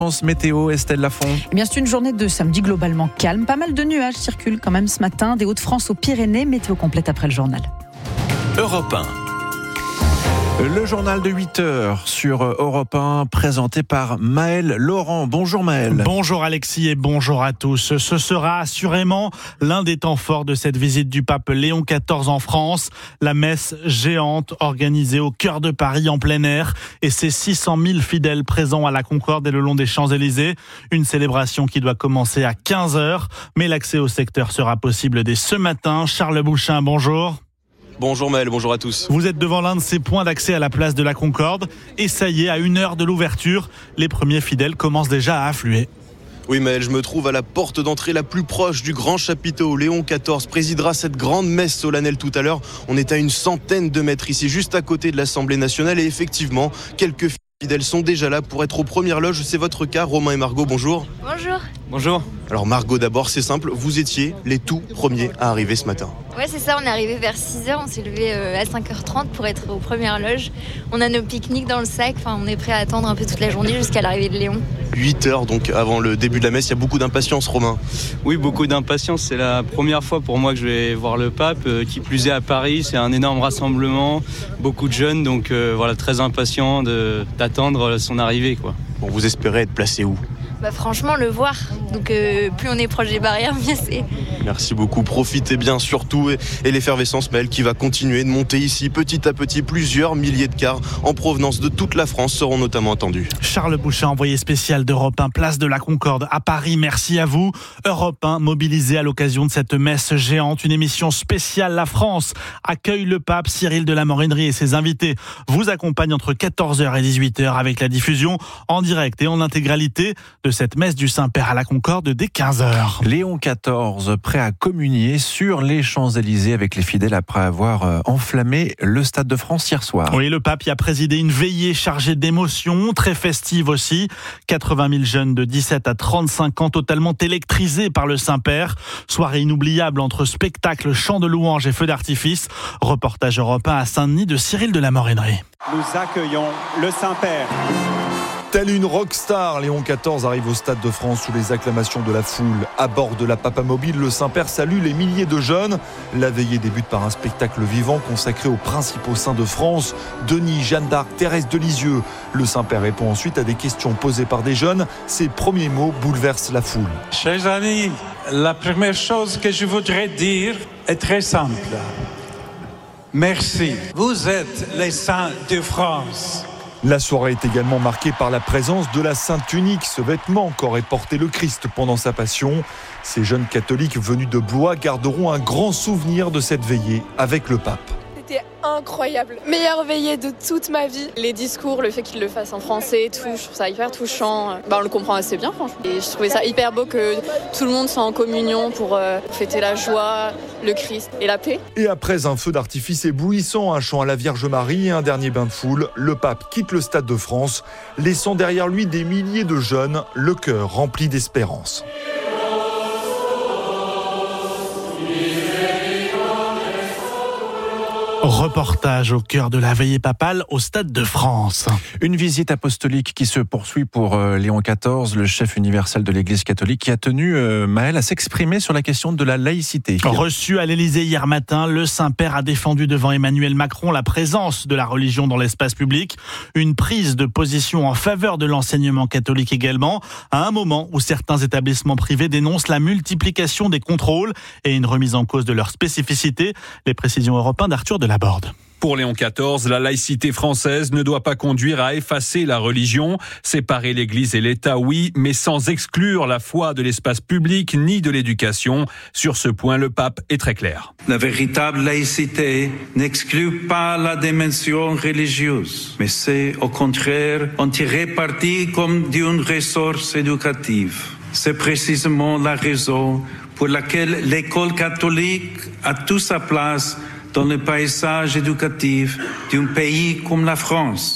Météo, Estelle Lafont. Eh bien, c'est une journée de samedi globalement calme. Pas mal de nuages circulent quand même ce matin. Des Hauts-de-France aux Pyrénées. Météo complète après le journal. Europe 1. Le journal de 8h sur Europe 1, présenté par Maël Laurent. Bonjour Maël. Bonjour Alexis et bonjour à tous. Ce sera assurément l'un des temps forts de cette visite du pape Léon XIV en France. La messe géante organisée au cœur de Paris en plein air et ses 600 000 fidèles présents à la Concorde et le long des Champs-Élysées. Une célébration qui doit commencer à 15h, mais l'accès au secteur sera possible dès ce matin. Charles Bouchin, bonjour. Bonjour Maël, bonjour à tous. Vous êtes devant l'un de ces points d'accès à la place de la Concorde et ça y est, à 1 heure de l'ouverture, les premiers fidèles commencent déjà à affluer. Oui Maël, je me trouve à la porte d'entrée la plus proche du grand chapiteau. Léon XIV présidera cette grande messe solennelle tout à l'heure. On est à une centaine de mètres ici, juste à côté de l'Assemblée nationale et effectivement, quelques fidèles sont déjà là pour être aux premières loges. C'est votre cas, Romain et Margot, bonjour. Bonjour. Bonjour. Alors Margot d'abord, c'est simple, vous étiez les tout premiers à arriver ce matin. Ouais, c'est ça, on est arrivé vers 6h, on s'est levé à 5h30 pour être aux premières loges. On a nos pique-niques dans le sac, on est prêt à attendre un peu toute la journée jusqu'à l'arrivée de Léon. 8h donc avant le début de la messe, il y a beaucoup d'impatience, Romain. Oui, beaucoup d'impatience, c'est la première fois pour moi que je vais voir le pape, qui plus est à Paris, c'est un énorme rassemblement, beaucoup de jeunes, donc voilà, très impatient d'attendre son arrivée, quoi. Bon, vous espérez être placé où ? Franchement, le voir. Donc plus on est proche des barrières, mieux c'est. Merci beaucoup. Profitez bien surtout. Et l'effervescence, Maël, qui va continuer de monter ici petit à petit. Plusieurs milliers de cars en provenance de toute la France seront notamment attendus. Charles Bouchin, envoyé spécial d'Europe 1, place de la Concorde à Paris. Merci à vous. Europe 1, mobilisé à l'occasion de cette messe géante. Une émission spéciale. La France accueille le pape. Cyril de la Morinerie et ses invités vous accompagnent entre 14h et 18h avec la diffusion en direct et en intégralité de cette messe du Saint-Père à la Concorde dès 15h. Léon XIV, prêt à communier sur les Champs-Élysées avec les fidèles après avoir enflammé le Stade de France hier soir. Oui, le pape y a présidé une veillée chargée d'émotions, très festive aussi. 80 000 jeunes de 17 à 35 ans totalement électrisés par le Saint-Père. Soirée inoubliable entre spectacles, chants de louanges et feux d'artifice. Reportage Europe 1 à Saint-Denis de Cyril de la Morinerie. Nous accueillons le Saint-Père. Tel une rockstar, Léon XIV arrive au Stade de France sous les acclamations de la foule. À bord de la Papamobile, le Saint-Père salue les milliers de jeunes. La veillée débute par un spectacle vivant consacré aux principaux saints de France, Denis, Jeanne d'Arc, Thérèse de Lisieux. Le Saint-Père répond ensuite à des questions posées par des jeunes. Ses premiers mots bouleversent la foule. Chers amis, la première chose que je voudrais dire est très simple. Merci. Vous êtes les saints de France. La soirée est également marquée par la présence de la Sainte Tunique, ce vêtement qu'aurait porté le Christ pendant sa passion. Ces jeunes catholiques venus de Blois garderont un grand souvenir de cette veillée avec le pape. C'était incroyable. Meilleure veillée de toute ma vie. Les discours, le fait qu'il le fasse en français et tout, je trouve ça hyper touchant. On le comprend assez bien, franchement. Et je trouvais ça hyper beau que tout le monde soit en communion pour fêter la joie, le Christ et la paix. Et après un feu d'artifice éblouissant, un chant à la Vierge Marie et un dernier bain de foule, le pape quitte le Stade de France, laissant derrière lui des milliers de jeunes, le cœur rempli d'espérance. Reportage au cœur de la veillée papale au Stade de France. Une visite apostolique qui se poursuit pour Léon XIV, le chef universel de l'Église catholique, qui a tenu, Maël, à s'exprimer sur la question de la laïcité. Reçu à l'Élysée hier matin, le Saint-Père a défendu devant Emmanuel Macron la présence de la religion dans l'espace public. Une prise de position en faveur de l'enseignement catholique également, à un moment où certains établissements privés dénoncent la multiplication des contrôles et une remise en cause de leur spécificité. Les précisions européennes d'Arthur de Laborde. Pour Léon XIV, la laïcité française ne doit pas conduire à effacer la religion. Séparer l'Église et l'État, oui, mais sans exclure la foi de l'espace public ni de l'éducation. Sur ce point, le pape est très clair. La véritable laïcité n'exclut pas la dimension religieuse, mais c'est au contraire en tirer parti comme d'une ressource éducative. C'est précisément la raison pour laquelle l'école catholique a toute sa place dans le paysage éducatif d'un pays comme la France.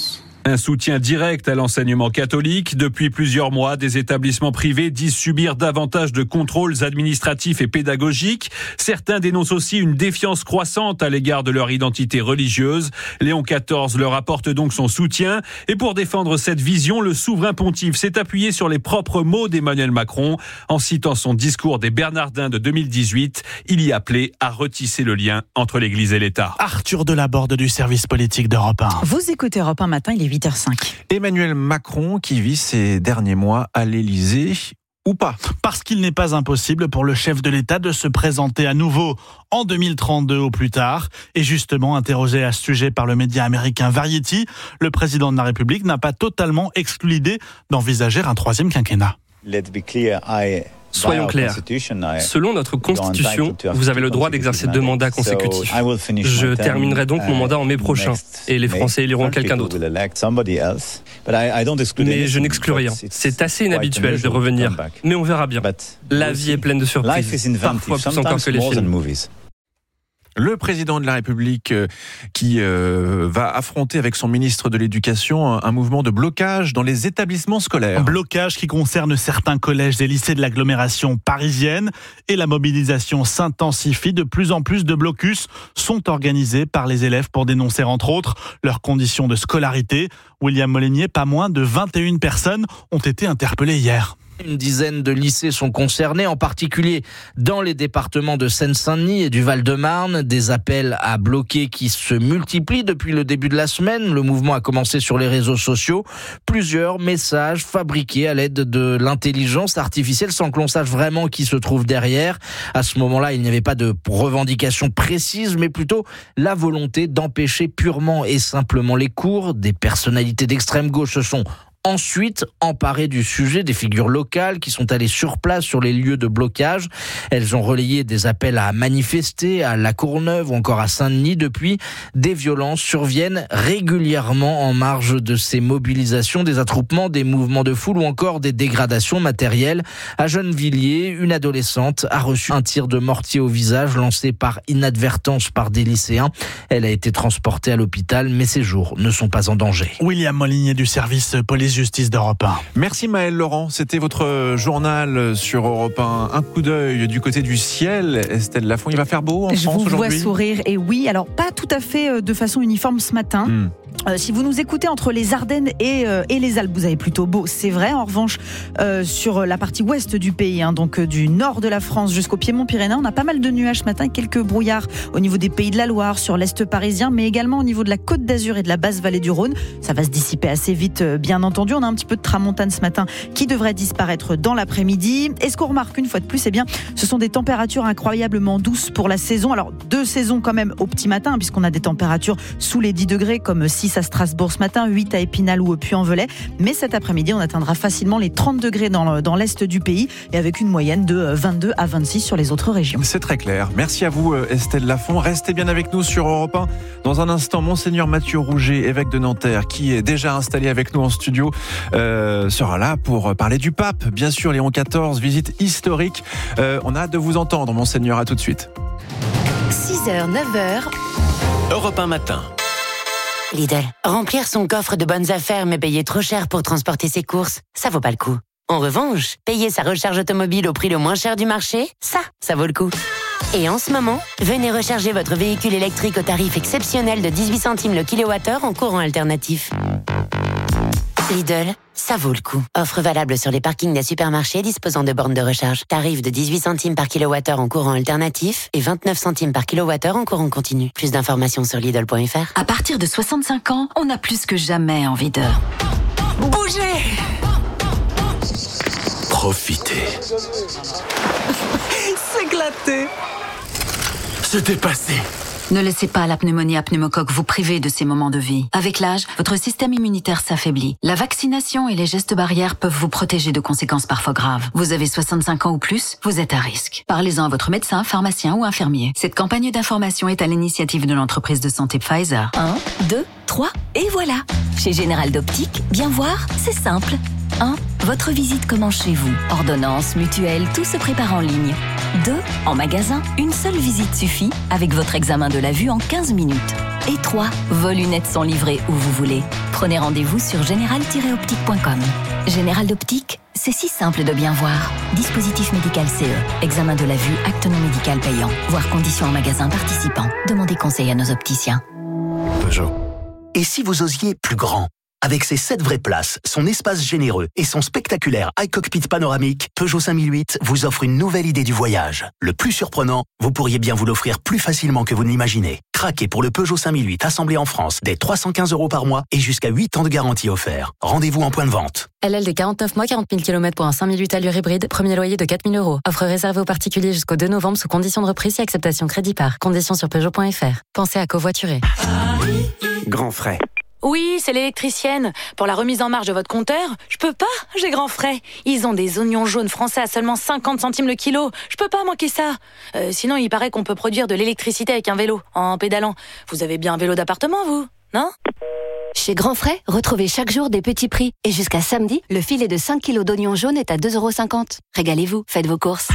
Un soutien direct à l'enseignement catholique. Depuis plusieurs mois, des établissements privés disent subir davantage de contrôles administratifs et pédagogiques. Certains dénoncent aussi une défiance croissante à l'égard de leur identité religieuse. Léon XIV leur apporte donc son soutien. Et pour défendre cette vision, le souverain pontife s'est appuyé sur les propres mots d'Emmanuel Macron. En citant son discours des Bernardins de 2018, il y appelait à retisser le lien entre l'Église et l'État. Arthur Delaborde du service politique d'Europe 1. Vous écoutez Europe 1 matin, il est 8h05. Emmanuel Macron qui vit ces derniers mois à l'Élysée. Ou pas. Parce qu'il n'est pas impossible pour le chef de l'État de se présenter à nouveau en 2032 au plus tard. Et justement, interrogé à ce sujet par le média américain Variety, le président de la République n'a pas totalement exclu l'idée d'envisager un troisième quinquennat. Soyons clairs. Selon notre Constitution, vous avez le droit d'exercer 2 mandats consécutifs. Je terminerai donc mon mandat en mai prochain et les Français éliront quelqu'un d'autre. Mais je n'exclus rien. C'est assez inhabituel de revenir, mais on verra bien. La vie est pleine de surprises, parfois plus encore que les films. Le président de la République qui va affronter avec son ministre de l'Éducation un mouvement de blocage dans les établissements scolaires. Un blocage qui concerne certains collèges et lycées de l'agglomération parisienne. Et la mobilisation s'intensifie. De plus en plus de blocus sont organisés par les élèves pour dénoncer entre autres leurs conditions de scolarité. William Molinier, pas moins de 21 personnes ont été interpellées hier. Une dizaine de lycées sont concernés, en particulier dans les départements de Seine-Saint-Denis et du Val-de-Marne. Des appels à bloquer qui se multiplient depuis le début de la semaine. Le mouvement a commencé sur les réseaux sociaux. Plusieurs messages fabriqués à l'aide de l'intelligence artificielle sans que l'on sache vraiment qui se trouve derrière. À ce moment-là, il n'y avait pas de revendication précise, mais plutôt la volonté d'empêcher purement et simplement les cours. Des personnalités d'extrême gauche se sont ensuite emparées du sujet, des figures locales qui sont allées sur place sur les lieux de blocage. Elles ont relayé des appels à manifester à La Courneuve ou encore à Saint-Denis. Depuis, des violences surviennent régulièrement en marge de ces mobilisations, des attroupements, des mouvements de foule ou encore des dégradations matérielles. À Gennevilliers, une adolescente a reçu un tir de mortier au visage lancé par inadvertance par des lycéens. Elle a été transportée à l'hôpital, mais ses jours ne sont pas en danger. William Molinier du service police-justice d'Europe 1. Merci Maël Laurent, c'était votre journal sur Europe 1. Un coup d'œil du côté du ciel. Estelle Lafont, il va faire beau en France aujourd'hui ? Je vous vois sourire, et oui, alors pas tout à fait de façon uniforme ce matin. Si vous nous écoutez entre les Ardennes et les Alpes, vous avez plutôt beau, c'est vrai. En revanche, sur la partie ouest du pays, donc du nord de la France jusqu'au Piémont-Pyrénées, on a pas mal de nuages ce matin, quelques brouillards au niveau des Pays de la Loire, sur l'est parisien, mais également au niveau de la Côte d'Azur et de la basse vallée du Rhône. Ça va se dissiper assez vite, bien entendu. On a un petit peu de tramontane ce matin qui devrait disparaître dans l'après-midi. Et ce qu'on remarque une fois de plus, eh bien, ce sont des températures incroyablement douces pour la saison. Alors, 2 saisons quand même au petit matin, puisqu'on a des températures sous les 10 degrés, comme 6 à Strasbourg ce matin, 8 à Épinal ou au Puy-en-Velay. Mais cet après-midi, on atteindra facilement les 30 degrés dans l'est du pays et avec une moyenne de 22 à 26 sur les autres régions. C'est très clair. Merci à vous Estelle Lafont. Restez bien avec nous sur Europe 1. Dans un instant, Monseigneur Mathieu Rouget, évêque de Nanterre, qui est déjà installé avec nous en studio, sera là pour parler du pape. Bien sûr, Léon XIV, visite historique. On a hâte de vous entendre, Monseigneur. À tout de suite. 6h, 9h. Europe 1 matin. Lidl. Remplir son coffre de bonnes affaires mais payer trop cher pour transporter ses courses, ça vaut pas le coup. En revanche, payer sa recharge automobile au prix le moins cher du marché, ça vaut le coup. Et en ce moment, venez recharger votre véhicule électrique au tarif exceptionnel de 18 centimes le kilowattheure en courant alternatif. Lidl, ça vaut le coup. Offre valable sur les parkings des supermarchés disposant de bornes de recharge. Tarif de 18 centimes par kilowattheure en courant alternatif et 29 centimes par kilowattheure en courant continu. Plus d'informations sur Lidl.fr. À partir de 65 ans, on a plus que jamais envie de bouger. Profitez. S'éclater. Se dépasser. Ne laissez pas la pneumonie à pneumocoque vous priver de ces moments de vie. Avec l'âge, votre système immunitaire s'affaiblit. La vaccination et les gestes barrières peuvent vous protéger de conséquences parfois graves. Vous avez 65 ans ou plus, vous êtes à risque. Parlez-en à votre médecin, pharmacien ou infirmier. Cette campagne d'information est à l'initiative de l'entreprise de santé Pfizer. 1, 2, 3, et voilà. Chez Général d'Optique, bien voir, c'est simple. 1. Votre visite commence chez vous. Ordonnance, mutuelle, tout se prépare en ligne. 2. En magasin, une seule visite suffit avec votre examen de la vue en 15 minutes. Et 3. Vos lunettes sont livrées où vous voulez. Prenez rendez-vous sur général-optique.com. Général d'Optique, c'est si simple de bien voir. Dispositif médical CE. Examen de la vue, acte non médical payant. Voir conditions en magasin participant. Demandez conseil à nos opticiens. Peugeot. Et si vous osiez plus grand ? Avec ses 7 vraies places, son espace généreux et son spectaculaire iCockpit panoramique, Peugeot 5008 vous offre une nouvelle idée du voyage. Le plus surprenant, vous pourriez bien vous l'offrir plus facilement que vous ne l'imaginez. Craquez pour le Peugeot 5008 assemblé en France dès 315 € par mois et jusqu'à 8 ans de garantie offert. Rendez-vous en point de vente. LL de 49 mois, 40 000 km pour un 5008 allure hybride, premier loyer de 4 000 €. Offre réservée aux particuliers jusqu'au 2 novembre sous conditions de reprise et acceptation crédit par. Conditions sur Peugeot.fr. Pensez à covoiturer. Grand frais. Oui, c'est l'électricienne. Pour la remise en marche de votre compteur, je peux pas, j'ai grand frais. Ils ont des oignons jaunes français à seulement 50 centimes le kilo. Je peux pas manquer ça. Sinon, il paraît qu'on peut produire de l'électricité avec un vélo, en pédalant. Vous avez bien un vélo d'appartement, vous ? Non ? Chez Grand Frais, retrouvez chaque jour des petits prix. Et jusqu'à samedi, le filet de 5 kilos d'oignons jaunes est à 2,50 €. Régalez-vous, faites vos courses.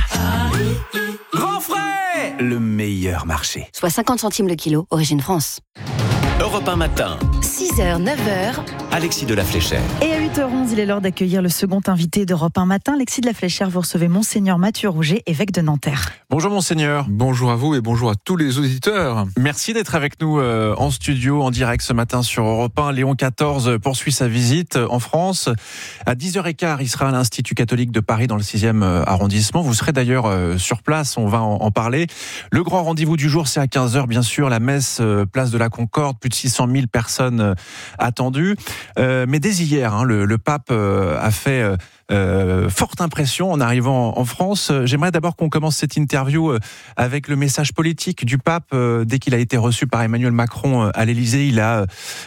Grand Frais, le meilleur marché. Soit 50 centimes le kilo, origine France. Europe 1 matin. 6h, 9h. Alexis de la Fléchère. Et à 8h11, il est l'heure d'accueillir le second invité d'Europe 1 matin. Alexis de la Fléchère, vous recevez Monseigneur Mathieu Rouget, évêque de Nanterre. Bonjour Monseigneur. Bonjour à vous et bonjour à tous les auditeurs. Merci d'être avec nous en studio, en direct ce matin sur Europe 1. Léon XIV poursuit sa visite en France. À 10h15, il sera à l'Institut catholique de Paris dans le 6e arrondissement. Vous serez d'ailleurs sur place, on va en parler. Le grand rendez-vous du jour, c'est à 15h bien sûr, la messe place de la Concorde, plus de 600 000 personnes attendues. Mais dès hier, le pape a fait forte impression en arrivant en France. J'aimerais d'abord qu'on commence cette interview avec le message politique du pape. Dès qu'il a été reçu par Emmanuel Macron à l'Élysée, il a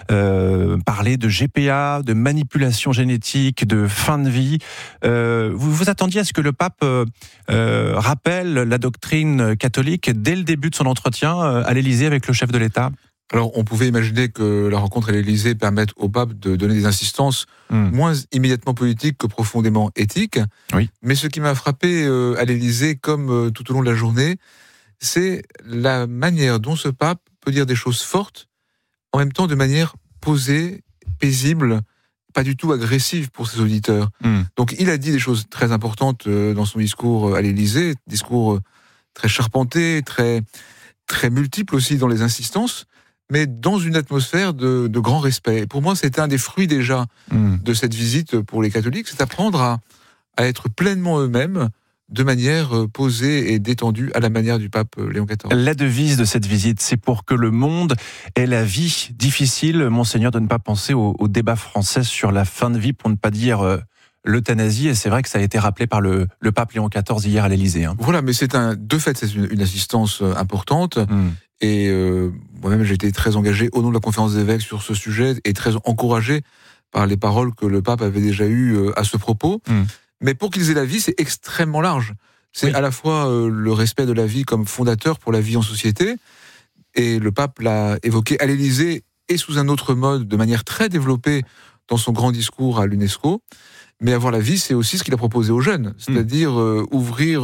parlé de GPA, de manipulation génétique, de fin de vie. Vous vous attendiez à ce que le pape rappelle la doctrine catholique dès le début de son entretien à l'Élysée avec le chef de l'État ? Alors, on pouvait imaginer que la rencontre à l'Élysée permette au pape de donner des insistances moins immédiatement politiques que profondément éthiques. Oui. Mais ce qui m'a frappé à l'Élysée, comme tout au long de la journée, c'est la manière dont ce pape peut dire des choses fortes, en même temps de manière posée, paisible, pas du tout agressive pour ses auditeurs. Donc, il a dit des choses très importantes dans son discours à l'Élysée, discours très charpenté, très, très multiple aussi dans les insistances, mais dans une atmosphère de grand respect. Et pour moi, c'est un des fruits déjà de cette visite pour les catholiques, c'est apprendre à être pleinement eux-mêmes, de manière posée et détendue à la manière du pape Léon XIV. La devise de cette visite, c'est pour que le monde ait la vie difficile, Monseigneur, de ne pas penser au débat français sur la fin de vie, pour ne pas dire l'euthanasie, et c'est vrai que ça a été rappelé par le pape Léon XIV hier à l'Élysée. Voilà, mais c'est une assistance importante, et moi-même j'ai été très engagé au nom de la conférence des évêques sur ce sujet, et très encouragé par les paroles que le pape avait déjà eues à ce propos. Mais pour qu'ils aient la vie, c'est extrêmement large. C'est à la fois le respect de la vie comme fondateur pour la vie en société, et le pape l'a évoqué à l'Élysée, et sous un autre mode, de manière très développée dans son grand discours à l'UNESCO. Mais avoir la vie, c'est aussi ce qu'il a proposé aux jeunes, c'est-à-dire ouvrir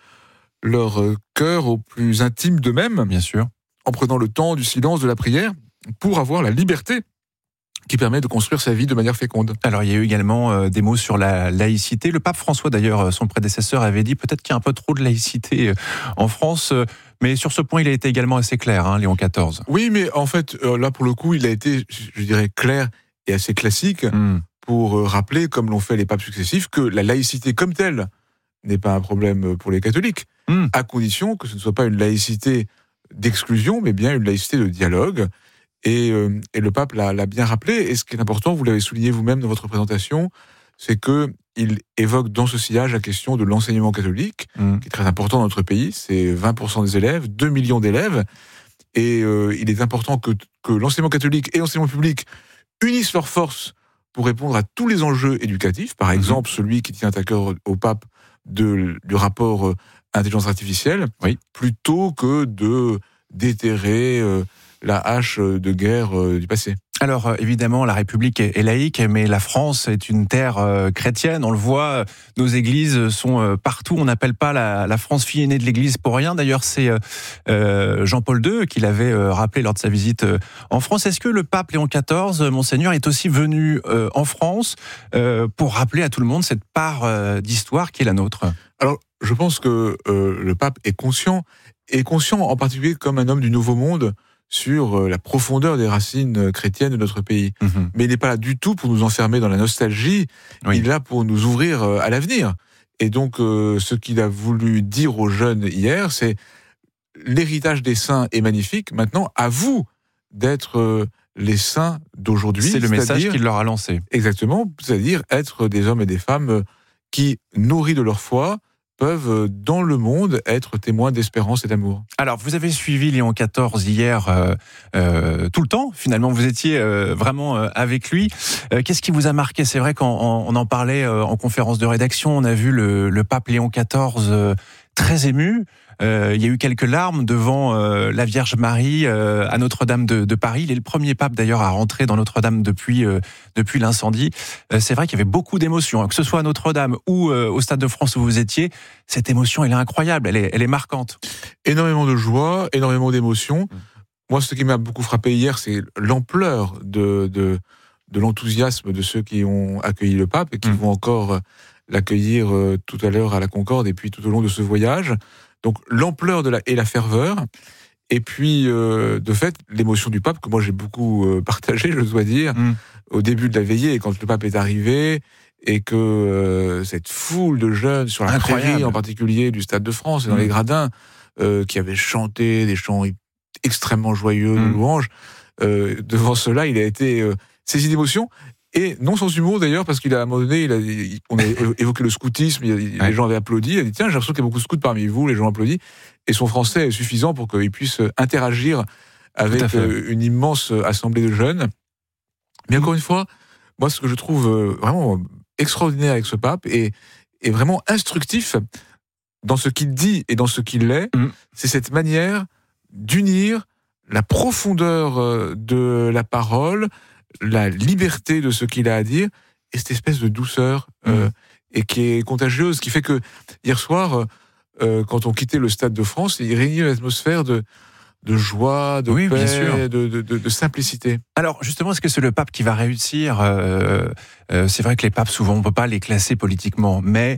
leur cœur au plus intime d'eux-mêmes, bien sûr, en prenant le temps du silence, de la prière, pour avoir la liberté qui permet de construire sa vie de manière féconde. Alors, il y a eu également des mots sur la laïcité. Le pape François, d'ailleurs, son prédécesseur, avait dit peut-être qu'il y a un peu trop de laïcité en France, mais sur ce point, il a été également assez clair, Léon XIV. Oui, mais en fait, là, pour le coup, il a été, je dirais, clair et assez classique, pour rappeler, comme l'ont fait les papes successifs, que la laïcité comme telle n'est pas un problème pour les catholiques, à condition que ce ne soit pas une laïcité d'exclusion, mais bien une laïcité de dialogue. Et le pape l'a bien rappelé. Et ce qui est important, vous l'avez souligné vous-même dans votre présentation, c'est qu'il évoque dans ce sillage la question de l'enseignement catholique, qui est très important dans notre pays. C'est 20% des élèves, 2 millions d'élèves. Et il est important que l'enseignement catholique et l'enseignement public unissent leurs forces pour répondre à tous les enjeux éducatifs. Par exemple, celui qui tient à cœur au pape du rapport intelligence artificielle, plutôt que de déterrer la hache de guerre du passé. Alors évidemment, la République est laïque, mais la France est une terre chrétienne. On le voit, nos églises sont partout. On n'appelle pas la France fille aînée de l'Église pour rien. D'ailleurs, c'est Jean-Paul II qui l'avait rappelé lors de sa visite en France. Est-ce que le pape Léon XIV, monseigneur, est aussi venu en France pour rappeler à tout le monde cette part d'histoire qui est la nôtre ? Alors, je pense que le pape est conscient en particulier comme un homme du Nouveau Monde, sur la profondeur des racines chrétiennes de notre pays. Mais il n'est pas là du tout pour nous enfermer dans la nostalgie, il est là pour nous ouvrir à l'avenir. Et donc, ce qu'il a voulu dire aux jeunes hier, c'est l'héritage des saints est magnifique, maintenant, à vous d'être les saints d'aujourd'hui. C'est le message qu'il leur a lancé. Exactement, c'est-à-dire être des hommes et des femmes qui, nourris de leur foi, peuvent, dans le monde, être témoins d'espérance et d'amour. Alors, vous avez suivi Léon XIV hier tout le temps, finalement, vous étiez vraiment avec lui. Qu'est-ce qui vous a marqué ? C'est vrai qu'on en parlait en conférence de rédaction, on a vu le pape Léon XIV très ému. Il y a eu quelques larmes devant la Vierge Marie à Notre-Dame de Paris. Il est le premier pape d'ailleurs à rentrer dans Notre-Dame depuis l'incendie. C'est vrai qu'il y avait beaucoup d'émotions, que ce soit à Notre-Dame ou au Stade de France où vous étiez. Cette émotion, elle est incroyable, elle est marquante. Énormément de joie, énormément d'émotions. Moi, ce qui m'a beaucoup frappé hier, c'est l'ampleur de l'enthousiasme de ceux qui ont accueilli le pape et qui vont encore l'accueillir tout à l'heure à la Concorde et puis tout au long de ce voyage. Donc l'ampleur et la ferveur, et puis de fait l'émotion du pape que moi j'ai beaucoup partagé, je dois dire, au début de la veillée, quand le pape est arrivé et que cette foule de jeunes sur la prairie en particulier du Stade de France et dans les gradins qui avaient chanté des chants extrêmement joyeux de louanges, devant cela il a été saisi d'émotion. Et non sans humour d'ailleurs, parce qu'à un moment donné, on a évoqué le scoutisme, les gens avaient applaudi, il a dit tiens, j'ai l'impression qu'il y a beaucoup de scouts parmi vous, les gens applaudissent, et son français est suffisant pour qu'il puisse interagir avec une immense assemblée de jeunes. Mais encore une fois, moi ce que je trouve vraiment extraordinaire avec ce pape, et vraiment instructif dans ce qu'il dit et dans ce qu'il est, c'est cette manière d'unir la profondeur de la parole, la liberté de ce qu'il a à dire, et cette espèce de douceur et qui est contagieuse, qui fait que hier soir, quand on quittait le Stade de France, il régnait une atmosphère de joie, de paix, de simplicité. Alors justement, est-ce que c'est le pape qui va réussir c'est vrai que les papes, souvent, on ne peut pas les classer politiquement, mais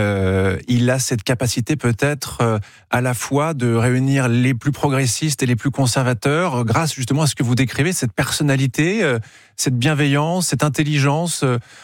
il a cette capacité peut-être à la fois de réunir les plus progressistes et les plus conservateurs, grâce justement à ce que vous décrivez, cette personnalité, cette bienveillance, cette intelligence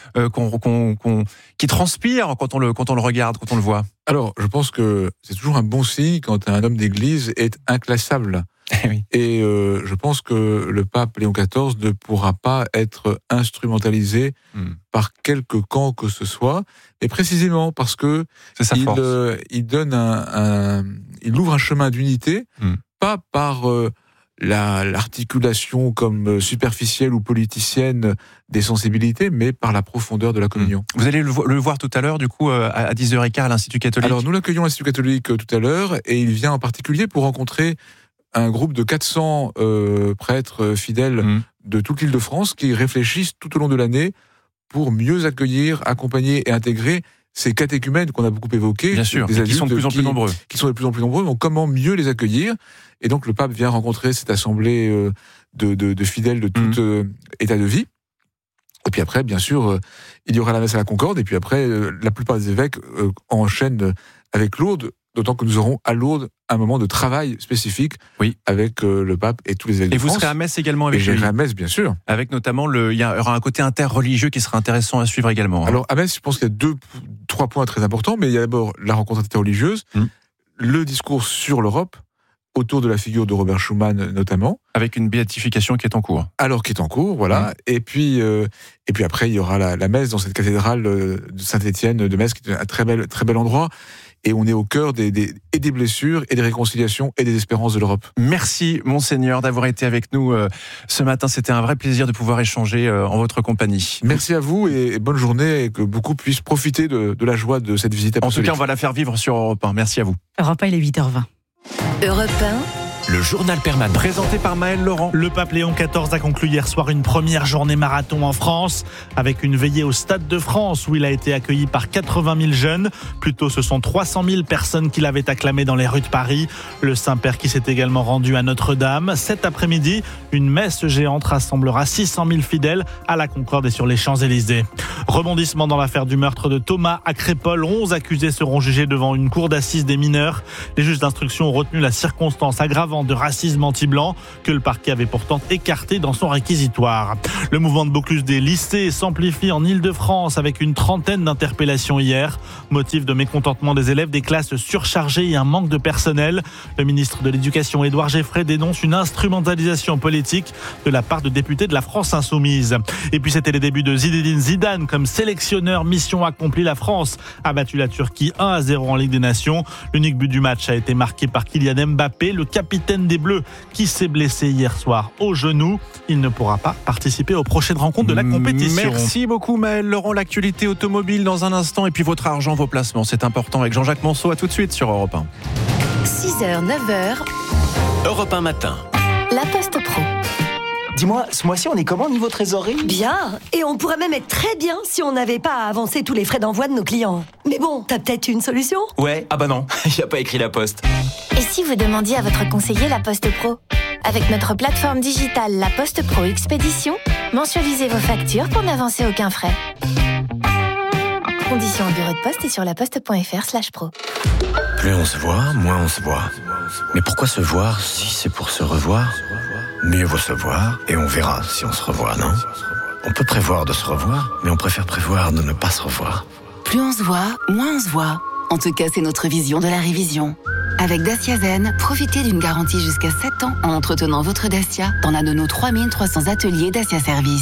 qui transpire quand on le regarde, quand on le voit. Alors, je pense que c'est toujours un bon signe quand un homme d'église est inclassable. Et je pense que le pape Léon XIV ne pourra pas être instrumentalisé par quelque camp que ce soit, mais précisément parce que il donne il ouvre un chemin d'unité, pas par l'articulation comme superficielle ou politicienne des sensibilités, mais par la profondeur de la communion. Vous allez le voir tout à l'heure, du coup, à 10h15 à l'Institut catholique. Alors, nous l'accueillons à l'Institut catholique tout à l'heure, et il vient en particulier pour rencontrer un groupe de 400 prêtres fidèles de toute l'île de France qui réfléchissent tout au long de l'année pour mieux accueillir, accompagner et intégrer ces catéchumènes qu'on a beaucoup évoqués, bien sûr, des adultes qui sont de plus en plus nombreux. Qui sont de plus en plus nombreux, donc comment mieux les accueillir. Et donc le pape vient rencontrer cette assemblée de fidèles de tout état de vie. Et puis après, bien sûr, il y aura la messe à la Concorde, et puis après, la plupart des évêques enchaînent avec Lourdes, d'autant que nous aurons à Lourdes un moment de travail spécifique avec le pape et tous les évêques de France. Et vous serez à Metz également avec lui. Et j'irai à Metz, bien sûr. Avec notamment, il y aura un côté interreligieux qui sera intéressant à suivre également. Alors, à Metz, je pense qu'il y a 3 points très importants, mais il y a d'abord la rencontre interreligieuse, le discours sur l'Europe, autour de la figure de Robert Schuman notamment. Avec une béatification qui est en cours. Alors, qui est en cours, voilà. Et puis après, il y aura la messe dans cette cathédrale de Saint-Étienne de Metz, qui est un très bel endroit. Et on est au cœur des blessures et des réconciliations et des espérances de l'Europe. Merci, Monseigneur, d'avoir été avec nous ce matin. C'était un vrai plaisir de pouvoir échanger en votre compagnie. Merci à vous et bonne journée, et que beaucoup puissent profiter de la joie de cette visite apostolique. En tout cas, on va la faire vivre sur Europe 1. Merci à vous. Europe 1, il est 8h20. Europe le journal permanent. Présenté par Maël Laurent. Le pape Léon XIV a conclu hier soir une première journée marathon en France, avec une veillée au Stade de France où il a été accueilli par 80 000 jeunes. Plutôt, ce sont 300 000 personnes qui l'avaient acclamé dans les rues de Paris. Le Saint-Père qui s'est également rendu à Notre-Dame. Cet après-midi, une messe géante rassemblera 600 000 fidèles à la Concorde et sur les Champs-Élysées. Rebondissement dans l'affaire du meurtre de Thomas à Crépol. 11 accusés seront jugés devant une cour d'assises des mineurs. Les juges d'instruction ont retenu la circonstance aggravante de racisme anti-blanc que le parquet avait pourtant écarté dans son réquisitoire. Le mouvement de blocus des lycées s'amplifie en Île-de-France avec une trentaine d'interpellations hier. Motif de mécontentement des élèves, des classes surchargées et un manque de personnel. Le ministre de l'Éducation, Édouard Geffray, dénonce une instrumentalisation politique de la part de députés de la France Insoumise. Et puis c'était les débuts de Zinedine Zidane comme sélectionneur. Mission accomplie, la France a battu la Turquie 1-0 en Ligue des Nations. L'unique but du match a été marqué par Kylian Mbappé, le capitaine des Bleus qui s'est blessé hier soir au genou. Il ne pourra pas participer aux prochaines rencontres de la compétition. Merci beaucoup Maël Laurent. L'actualité automobile dans un instant et puis votre argent, vos placements, c'est important avec Jean-Jacques Monceau. À tout de suite sur Europe 1. 6h, 9h. Europe 1 matin. La Poste Pro. Dis-moi, ce mois-ci, on est comment niveau trésorerie ? Bien, et on pourrait même être très bien si on n'avait pas à avancer tous les frais d'envoi de nos clients. Mais bon, t'as peut-être une solution ? Ouais, ah bah non, il a pas écrit la Poste. Et si vous demandiez à votre conseiller La Poste Pro ? Avec notre plateforme digitale La Poste Pro Expédition, mensualisez vos factures pour n'avancer aucun frais. Conditions au bureau de poste et sur laposte.fr/pro. Plus on se voit, moins on se voit. Mais pourquoi se voir si c'est pour se revoir ? Mieux vaut se voir et on verra si on se revoit, non ? On peut prévoir de se revoir, mais on préfère prévoir de ne pas se revoir. Plus on se voit, moins on se voit. En tout cas, c'est notre vision de la révision. Avec Dacia Zen, profitez d'une garantie jusqu'à 7 ans en entretenant votre Dacia dans l'un de nos 3300 ateliers Dacia Service.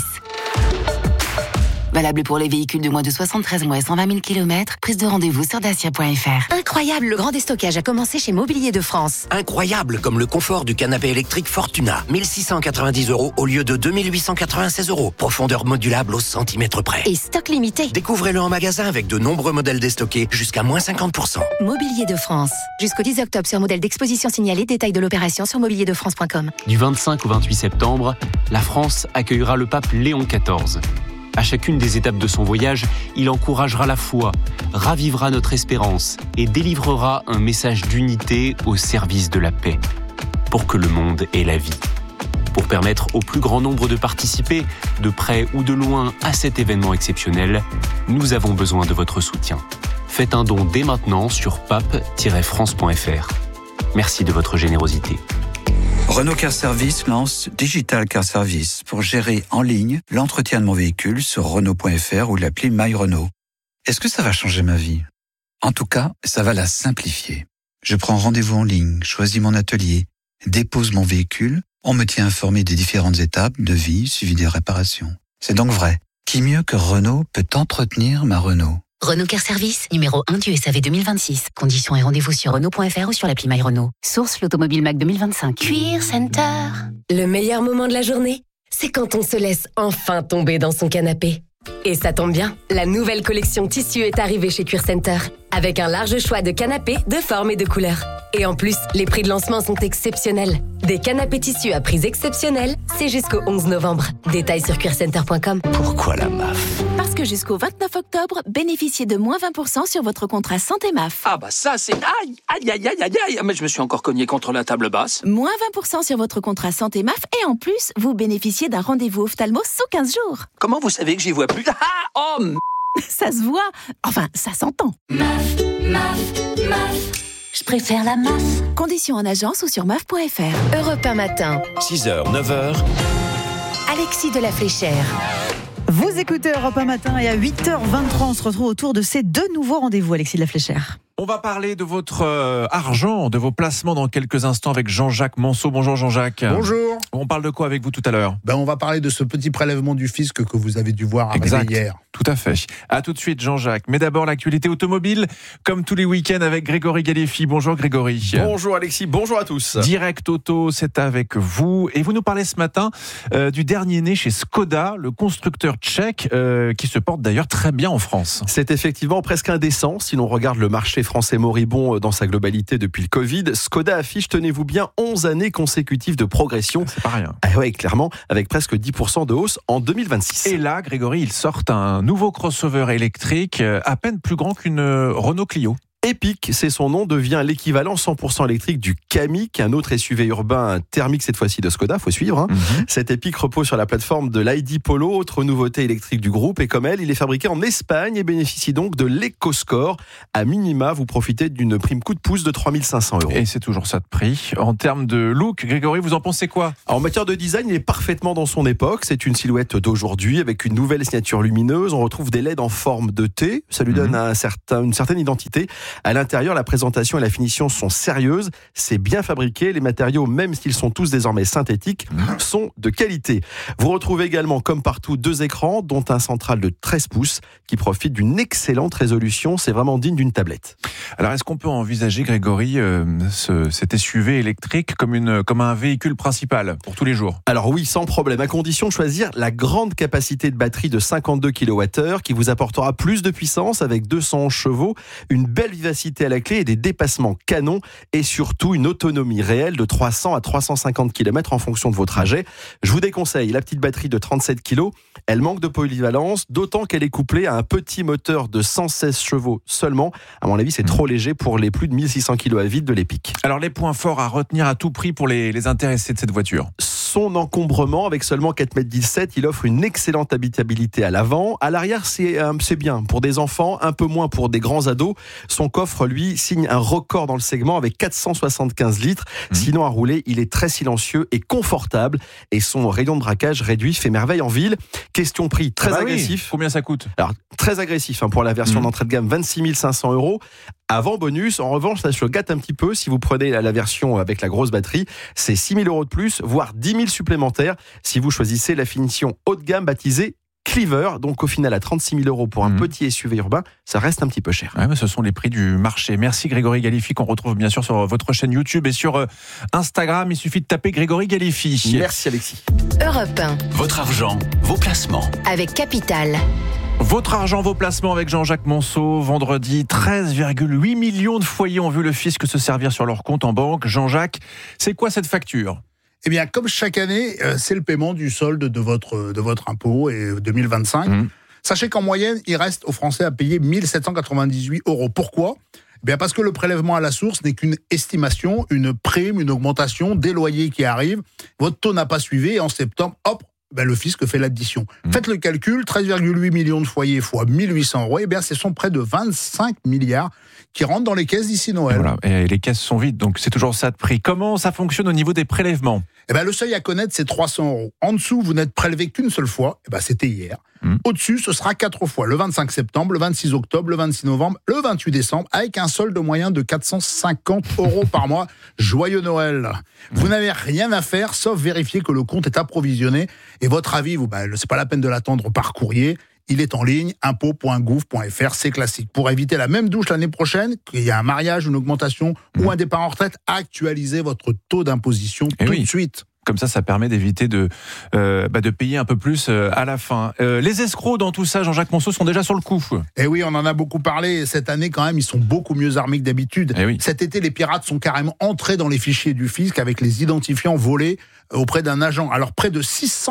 Valable pour les véhicules de moins de 73 mois et 120 000 km. Prise de rendez-vous sur dacia.fr. Incroyable, le grand déstockage a commencé chez Mobilier de France. Incroyable, comme le confort du canapé électrique Fortuna. 1 690 € au lieu de 2 896 €. Profondeur modulable au centimètre près. Et stock limité. Découvrez-le en magasin avec de nombreux modèles déstockés jusqu'à moins 50%. Mobilier de France. Jusqu'au 10 octobre sur modèle d'exposition signalé. Détail de l'opération sur mobilierdefrance.com. Du 25 au 28 septembre, la France accueillera le pape Léon XIV. À chacune des étapes de son voyage, il encouragera la foi, ravivera notre espérance et délivrera un message d'unité au service de la paix, pour que le monde ait la vie. Pour permettre au plus grand nombre de participer, de près ou de loin, à cet événement exceptionnel, nous avons besoin de votre soutien. Faites un don dès maintenant sur pape-france.fr. Merci de votre générosité. Renault Car Service lance Digital Car Service pour gérer en ligne l'entretien de mon véhicule sur Renault.fr ou l'appli My Renault. Est-ce que ça va changer ma vie ? En tout cas, ça va la simplifier. Je prends rendez-vous en ligne, choisis mon atelier, dépose mon véhicule, on me tient informé des différentes étapes de vie suivi des réparations. C'est donc vrai. Qui mieux que Renault peut entretenir ma Renault ? Renault Car Service, numéro 1 du SAV 2026. Conditions et rendez-vous sur Renault.fr ou sur l'appli My Renault. Source l'Automobile Mac 2025. Cuir Center. Le meilleur moment de la journée, c'est quand on se laisse enfin tomber dans son canapé. Et ça tombe bien, la nouvelle collection tissu est arrivée chez Cuir Center. Avec un large choix de canapés de formes et de couleurs. Et en plus, les prix de lancement sont exceptionnels. Des canapés tissus à prix exceptionnels, c'est jusqu'au 11 novembre. Détails sur cuircenter.com. Pourquoi la MAF ? Parce que jusqu'au 29 octobre, bénéficiez de moins 20% sur votre contrat santé MAF. Ah bah ça c'est... Aïe, mais je me suis encore cogné contre la table basse. Moins 20% sur votre contrat santé MAF et en plus, vous bénéficiez d'un rendez-vous ophtalmo sous 15 jours. Comment vous savez que j'y vois plus ? Ça se voit. Enfin, ça s'entend. MAF. Je préfère la MAF. Conditions en agence ou sur MAF.fr. Europe 1 matin. 6h, 9h. Alexis de la Fléchère. Vous écoutez Europe 1 matin et à 8h23, on se retrouve autour de ces deux nouveaux rendez-vous, Alexis de la Fléchère. On va parler de votre argent, de vos placements dans quelques instants avec Jean-Jacques Monceau. Bonjour Jean-Jacques. Bonjour. On parle de quoi avec vous tout à l'heure ? On va parler de ce petit prélèvement du fisc que vous avez dû voir arriver hier. Tout à fait. À tout de suite Jean-Jacques. Mais d'abord l'actualité automobile, comme tous les week-ends avec Grégory Galleffi. Bonjour Grégory. Bonjour Alexis, bonjour à tous. Direct Auto, c'est avec vous. Et vous nous parlez ce matin du dernier né chez Skoda, le constructeur tchèque, qui se porte d'ailleurs très bien en France. C'est effectivement presque indécent si l'on regarde le marché Français moribonds dans sa globalité depuis le Covid, Skoda affiche, tenez-vous bien, 11 années consécutives de progression. C'est pas rien. Ah ouais, clairement, avec presque 10% de hausse en 2026. Et là, Grégory, ils sortent un nouveau crossover électrique, à peine plus grand qu'une Renault Clio. Epic, c'est son nom, devient l'équivalent 100% électrique du Kamiq, un autre SUV urbain thermique cette fois-ci de Skoda, faut suivre. Cet Epic repose sur la plateforme de l'ID Polo, autre nouveauté électrique du groupe, et comme elle, il est fabriqué en Espagne et bénéficie donc de l'EcoScore. À minima, vous profitez d'une prime coup de pouce de 3 500 €. Et c'est toujours ça de prix. En termes de look, Grégory, vous en pensez quoi ? En matière de design, il est parfaitement dans son époque. C'est une silhouette d'aujourd'hui avec une nouvelle signature lumineuse. On retrouve des LED en forme de T. Ça lui donne une certaine identité. À l'intérieur, la présentation et la finition sont sérieuses. C'est bien fabriqué. Les matériaux, même s'ils sont tous désormais synthétiques, sont de qualité. Vous retrouvez également, comme partout, 2 écrans, dont un central de 13 pouces qui profite d'une excellente résolution. C'est vraiment digne d'une tablette. Alors, est-ce qu'on peut envisager, Grégory, cet SUV électrique comme un véhicule principal pour tous les jours ? Alors oui, sans problème, à condition de choisir la grande capacité de batterie de 52 kWh qui vous apportera plus de puissance avec 211 chevaux, une belle vivacité à la clé et des dépassements canons et surtout une autonomie réelle de 300 à 350 km en fonction de vos trajets. Je vous déconseille la petite batterie de 37 kg, elle manque de polyvalence, d'autant qu'elle est couplée à un petit moteur de 116 chevaux seulement. À mon avis, c'est trop léger pour les plus de 1600 kg à vide de l'Epic. Alors les points forts à retenir à tout prix pour les intéressés de cette voiture ? Son encombrement, avec seulement 4,17 m, il offre une excellente habitabilité à l'avant. À l'arrière, c'est bien pour des enfants, un peu moins pour des grands ados. Son coffre, lui, signe un record dans le segment avec 475 litres. Sinon, à rouler, il est très silencieux et confortable. Et son rayon de braquage réduit fait merveille en ville. Question prix, très agressif. Oui. Combien ça coûte ? Alors, très agressif pour la version d'entrée de gamme, 26 500 €. Avant bonus, en revanche, ça se gâte un petit peu. Si vous prenez la version avec la grosse batterie, c'est 6 000 € de plus, voire 10 000 supplémentaires si vous choisissez la finition haut de gamme baptisée Cleaver. Donc au final, à 36 000 € pour un petit SUV urbain, ça reste un petit peu cher. Ouais, mais ce sont les prix du marché. Merci Grégory Galifi, qu'on retrouve bien sûr sur votre chaîne YouTube et sur Instagram. Il suffit de taper Grégory Galifi. Merci Alexis. Europe 1. Votre argent, vos placements. Avec Capital. Votre argent, vos placements avec Jean-Jacques Monceau. Vendredi, 13,8 millions de foyers ont vu le fisc se servir sur leur compte en banque. Jean-Jacques, c'est quoi cette facture ? Eh bien, comme chaque année, c'est le paiement du solde de votre impôt et 2025. Sachez qu'en moyenne, il reste aux Français à payer 1 798 €. Pourquoi ? Eh bien, parce que le prélèvement à la source n'est qu'une estimation, une prime, une augmentation des loyers qui arrivent. Votre taux n'a pas suivi et en septembre, hop, le fisc fait l'addition. Faites le calcul, 13,8 millions de foyers fois 1 800 €, eh bien, ce sont près de 25 milliards qui rentrent dans les caisses d'ici Noël. Voilà. Et les caisses sont vides, donc c'est toujours ça de prix. Comment ça fonctionne au niveau des prélèvements ? Eh bien, le seuil à connaître, c'est 300 €. En dessous, vous n'êtes prélevé qu'une seule fois, eh bien, c'était hier. Au-dessus, ce sera 4 fois, le 25 septembre, le 26 octobre, le 26 novembre, le 28 décembre, avec un solde moyen de 450 € par mois. Joyeux Noël. Vous n'avez rien à faire, sauf vérifier que le compte est approvisionné. Et votre avis, c'est pas la peine de l'attendre par courrier. Il est en ligne, impôt.gouv.fr, c'est classique. Pour éviter la même douche l'année prochaine, qu'il y a un mariage, une augmentation ou un départ en retraite, actualisez votre taux d'imposition tout de suite. Comme ça permet d'éviter de payer un peu plus à la fin. Les escrocs dans tout ça, Jean-Jacques Monceau, sont déjà sur le coup. Eh oui, on en a beaucoup parlé. Cette année, quand même, ils sont beaucoup mieux armés que d'habitude. Cet été, les pirates sont carrément entrés dans les fichiers du fisc avec les identifiants volés auprès d'un agent. Alors, près de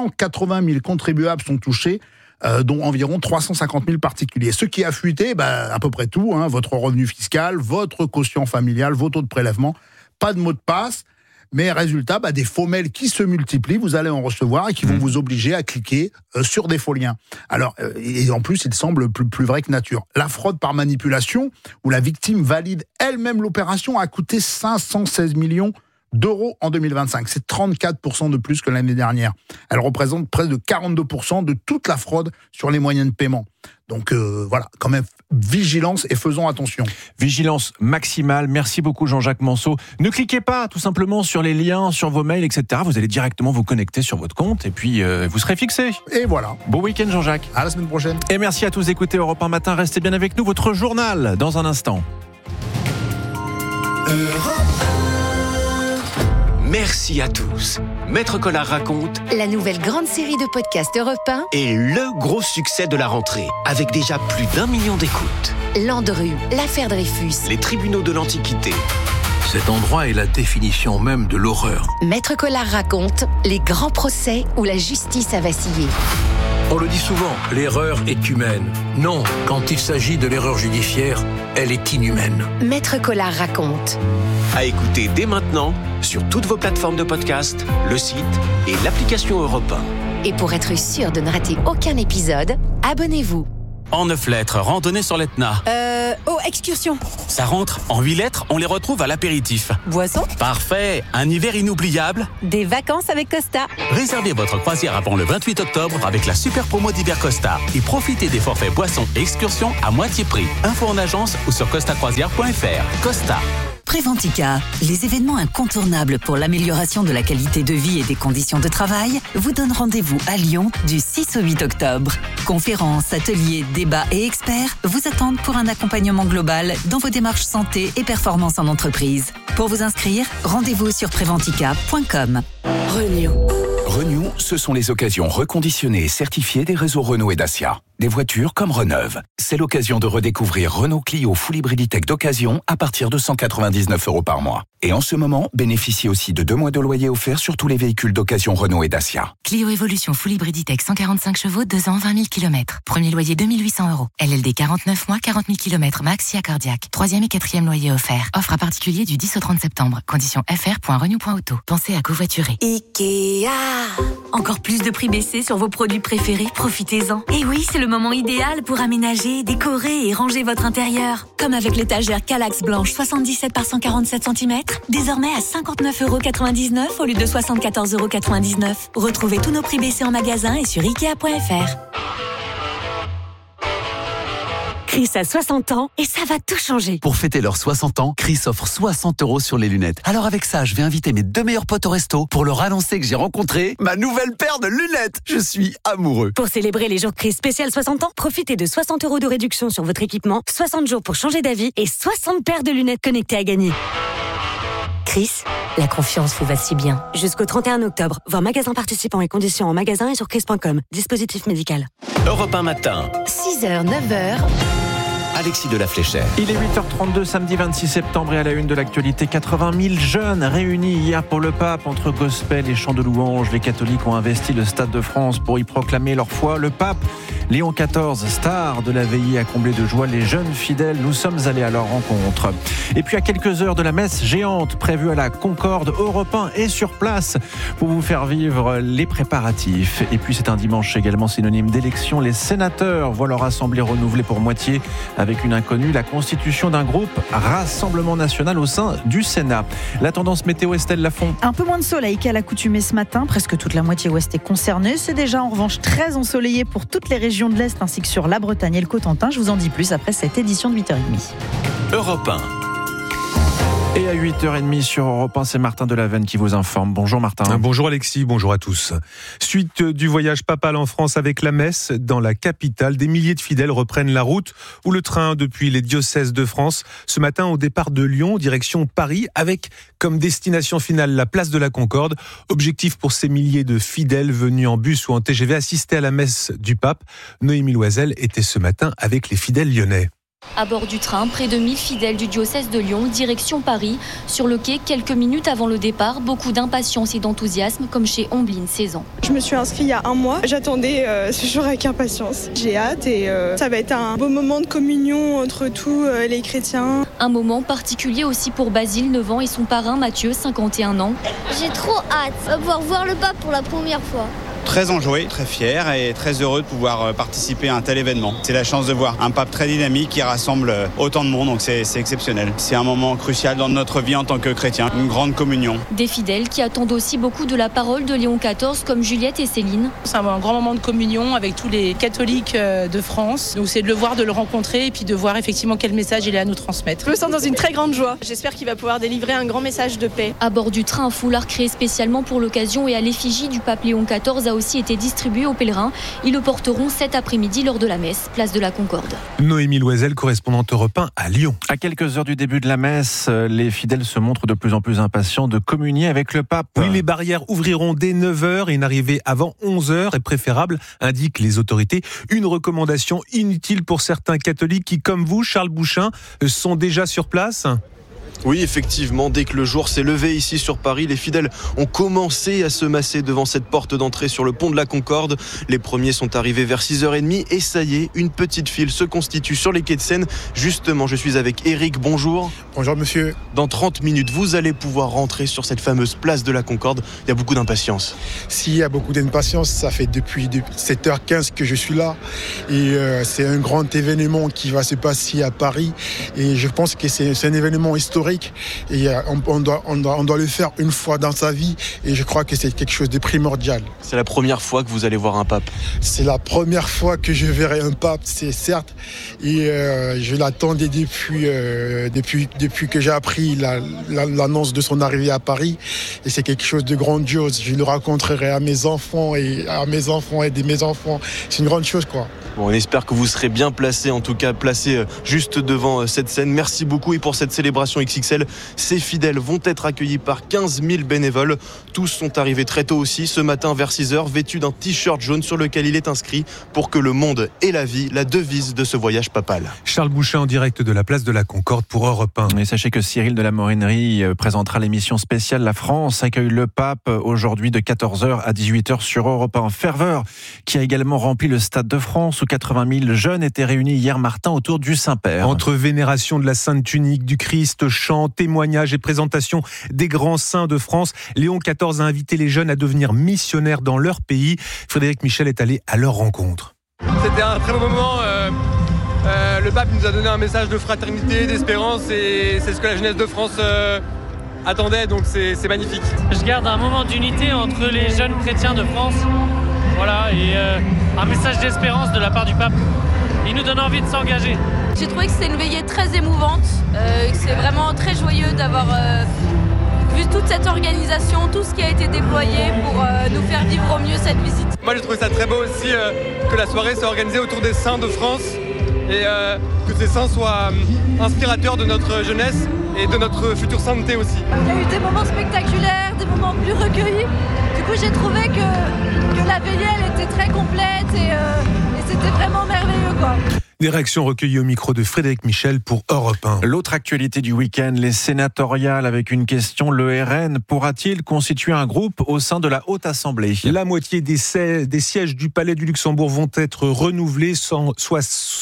680 000 contribuables sont touchés, dont environ 350 000 particuliers. Ce qui a fuité, à peu près tout, votre revenu fiscal, votre quotient familial, vos taux de prélèvement, pas de mot de passe. Mais résultat, des faux mails qui se multiplient, vous allez en recevoir et qui vont vous obliger à cliquer sur des faux liens. Alors, et en plus, il semble plus vrai que nature. La fraude par manipulation, où la victime valide elle-même l'opération, a coûté 516 millions d'euros en 2025. C'est 34% de plus que l'année dernière. Elle représente près de 42% de toute la fraude sur les moyens de paiement. Donc voilà, quand même, vigilance et faisons attention. Vigilance maximale. Merci beaucoup Jean-Jacques Monceau. Ne cliquez pas tout simplement sur les liens, sur vos mails, etc. Vous allez directement vous connecter sur votre compte et puis vous serez fixé. Et voilà. Bon week-end Jean-Jacques. À la semaine prochaine. Et merci à tous d'écouter Europe 1 Matin. Restez bien avec nous. Votre journal dans un instant. Merci à tous. Maître Collard raconte La nouvelle grande série de podcasts Europe 1 est le gros succès de la rentrée, avec déjà plus d'1 million d'écoutes. Landru, l'affaire Dreyfus, Les tribunaux de l'Antiquité. Cet endroit est la définition même de l'horreur. Maître Collard raconte les grands procès où la justice a vacillé. On le dit souvent, l'erreur est humaine. Non, quand il s'agit de l'erreur judiciaire, elle est inhumaine. Maître Collard raconte. À écouter dès maintenant sur toutes vos plateformes de podcast, le site et l'application Europe 1. Et pour être sûr de ne rater aucun épisode, abonnez-vous. En 9 lettres, randonnée sur l'Etna. Excursion. Ça rentre. En 8 lettres, on les retrouve à l'apéritif. Boisson. Parfait. Un hiver inoubliable. Des vacances avec Costa. Réservez votre croisière avant le 28 octobre avec la super promo d'hiver Costa. Et profitez des forfaits boissons et excursions à moitié prix. Info en agence ou sur costacroisière.fr. Costa. Préventica, les événements incontournables pour l'amélioration de la qualité de vie et des conditions de travail, vous donnent rendez-vous à Lyon du 6 au 8 octobre. Conférences, ateliers, débats et experts vous attendent pour un accompagnement global dans vos démarches santé et performance en entreprise. Pour vous inscrire, rendez-vous sur préventica.com. Renew, ce sont les occasions reconditionnées et certifiées des réseaux Renault et Dacia. Des voitures comme Reneuve. C'est l'occasion de redécouvrir Renault Clio Full Hybrid E-Tech d'occasion à partir de 199 € par mois. Et en ce moment, bénéficiez aussi de 2 mois de loyer offerts sur tous les véhicules d'occasion Renault et Dacia. Clio Evolution Full Hybrid E-Tech 145 chevaux, 2 ans, 20 000 km. Premier loyer 2 800 €. LLD 49 mois, 40 000 km max, SIA cardiaque. 3e et 4e loyer offert. Offre à particulier du 10 au 30 septembre. Conditions fr.renew.auto. Pensez à covoiturer. Ikea. Encore plus de prix baissés sur vos produits préférés, profitez-en. Et oui, c'est le moment idéal pour aménager, décorer et ranger votre intérieur. Comme avec l'étagère Kallax blanche 77 par 147 cm, désormais à 59,99 € au lieu de 74,99 €. Retrouvez tous nos prix baissés en magasin et sur Ikea.fr. Chris a 60 ans et ça va tout changer. Pour fêter leurs 60 ans, Chris offre 60 € sur les lunettes. Alors avec ça, je vais inviter mes 2 meilleurs potes au resto pour leur annoncer que j'ai rencontré ma nouvelle paire de lunettes. Je suis amoureux. Pour célébrer les jours Chris spécial 60 ans, profitez de 60 € de réduction sur votre équipement, 60 jours pour changer d'avis et 60 paires de lunettes connectées à gagner. Chris, la confiance vous va si bien. Jusqu'au 31 octobre, voir magasin participants et conditions en magasin et sur chris.com. Dispositif médical. Europe 1 matin. 6h, 9h. Alexis de la Fléchère. Il est 8h32, samedi 26 septembre et à la une de l'actualité, 80 000 jeunes réunis hier pour le pape. Entre gospel et chants de louanges, les catholiques ont investi le Stade de France pour y proclamer leur foi. Le pape Léon XIV, star de la veillée, a comblé de joie les jeunes fidèles. Nous sommes allés à leur rencontre. Et puis à quelques heures de la messe géante prévue à la Concorde, Europe 1 est sur place pour vous faire vivre les préparatifs. Et puis c'est un dimanche également synonyme d'élection. Les sénateurs voient leur assemblée renouvelée pour moitié avec une inconnue, la constitution d'un groupe Rassemblement National au sein du Sénat. La tendance météo, Estelle Lafont. Un peu moins de soleil qu'à l'accoutumée ce matin, presque toute la moitié ouest est concernée. C'est déjà en revanche très ensoleillé pour toutes les régions de l'Est ainsi que sur la Bretagne et le Cotentin. Je vous en dis plus après cette édition de 8h30. Europe 1. Et à 8h30 sur Europe 1, c'est Martin Delavenne qui vous informe. Bonjour Martin. Bonjour Alexis, bonjour à tous. Suite du voyage papal en France avec la messe, dans la capitale, des milliers de fidèles reprennent la route ou le train depuis les diocèses de France. Ce matin, au départ de Lyon, direction Paris, avec comme destination finale la place de la Concorde. Objectif pour ces milliers de fidèles venus en bus ou en TGV assister à la messe du pape. Noémie Loisel était ce matin avec les fidèles lyonnais. À bord du train, près de 1000 fidèles du diocèse de Lyon, direction Paris. Sur le quai, quelques minutes avant le départ, beaucoup d'impatience et d'enthousiasme, comme chez Ombline, 16 ans. Je me suis inscrite il y a un mois. J'attendais ce jour avec impatience. J'ai hâte et ça va être un beau moment de communion entre tous les chrétiens. Un moment particulier aussi pour Basile, 9 ans, et son parrain Mathieu, 51 ans. J'ai trop hâte de pouvoir voir le pape pour la première fois. Très enjoué, très fier et très heureux de pouvoir participer à un tel événement. C'est la chance de voir un pape très dynamique qui rassemble autant de monde, donc c'est exceptionnel. C'est un moment crucial dans notre vie en tant que chrétien, une grande communion. Des fidèles qui attendent aussi beaucoup de la parole de Léon XIV, comme Juliette et Céline. C'est un grand moment de communion avec tous les catholiques de France. Donc c'est de le voir, de le rencontrer et puis de voir effectivement quel message il a à nous transmettre. Je me sens dans une très grande joie. J'espère qu'il va pouvoir délivrer un grand message de paix. À bord du train, un foulard créé spécialement pour l'occasion et à l'effigie du pape Léon XIV a a aussi été distribué aux pèlerins. Ils le porteront cet après-midi lors de la messe, place de la Concorde. Noémie Loisel, correspondante Europe 1 à Lyon. À quelques heures du début de la messe, les fidèles se montrent de plus en plus impatients de communier avec le pape. Oui, les barrières ouvriront dès 9h et une arrivée avant 11h est préférable, indiquent les autorités. Une recommandation inutile pour certains catholiques qui, comme vous, Charles Bouchin, sont déjà sur place. Oui, effectivement, dès que le jour s'est levé ici sur Paris, les fidèles ont commencé à se masser devant cette porte d'entrée sur le pont de la Concorde. Les premiers sont arrivés vers 6h30 et ça y est, une petite file se constitue sur les quais de Seine. Justement, je suis avec Eric, bonjour. Bonjour monsieur. Dans 30 minutes, vous allez pouvoir rentrer sur cette fameuse place de la Concorde. Il y a beaucoup d'impatience. S'il y a beaucoup d'impatience, ça fait depuis 7h15 que je suis là. Et c'est un grand événement qui va se passer à Paris. Et je pense que c'est un événement historique. Et on doit le faire une fois dans sa vie. Et je crois que c'est quelque chose de primordial. C'est la première fois que vous allez voir un pape? C'est la première fois que je verrai un pape, c'est certes. Et je l'attendais depuis que j'ai appris l'annonce de son arrivée à Paris. Et c'est quelque chose de grandiose. Je le raconterai à mes enfants et de mes enfants. C'est une grande chose, quoi. Bon, on espère que vous serez bien placé, en tout cas placé juste devant cette scène. Merci beaucoup. Et pour cette célébration XXL, ces fidèles vont être accueillis par 15 000 bénévoles. Tous sont arrivés très tôt aussi, ce matin vers 6h, vêtus d'un t-shirt jaune sur lequel il est inscrit « Pour que le monde et la vie », la devise de ce voyage papal. Charles Bouchin en direct de la place de la Concorde pour Europe 1. Et sachez que Cyril de la Morinerie présentera l'émission spéciale La France accueille le pape aujourd'hui de 14h à 18h sur Europe 1. Ferveur qui a également rempli le Stade de France où 80 000 jeunes étaient réunis hier matin autour du Saint-Père. Entre vénération de la Sainte Tunique, du Christ, chants, témoignages et présentations des grands saints de France, Léon XIV a invité les jeunes à devenir missionnaires dans leur pays. Frédéric Michel est allé à leur rencontre. C'était un très beau moment. Le pape nous a donné un message de fraternité, d'espérance et c'est ce que la jeunesse de France attendait, donc c'est magnifique. Je garde un moment d'unité entre les jeunes chrétiens de France. Voilà, et un message d'espérance de la part du pape. Il nous donne envie de s'engager. J'ai trouvé que c'était une veillée très émouvante, que c'est vraiment très joyeux d'avoir vu toute cette organisation, tout ce qui a été déployé pour nous faire vivre au mieux cette visite. Moi j'ai trouvé ça très beau aussi que la soirée soit organisée autour des saints de France et que ces saints soient inspirateurs de notre jeunesse et de notre future sainteté aussi. Il y a eu des moments spectaculaires, des moments plus recueillis. Du coup j'ai trouvé que la veillée elle était très complète et c'était vraiment merveilleux, quoi. Des réactions recueillies au micro de Frédéric Michel pour Europe 1. L'autre actualité du week-end, les sénatoriales avec une question. Le RN pourra-t-il constituer un groupe au sein de la Haute Assemblée ? La moitié des sièges du Palais du Luxembourg vont être renouvelés, soit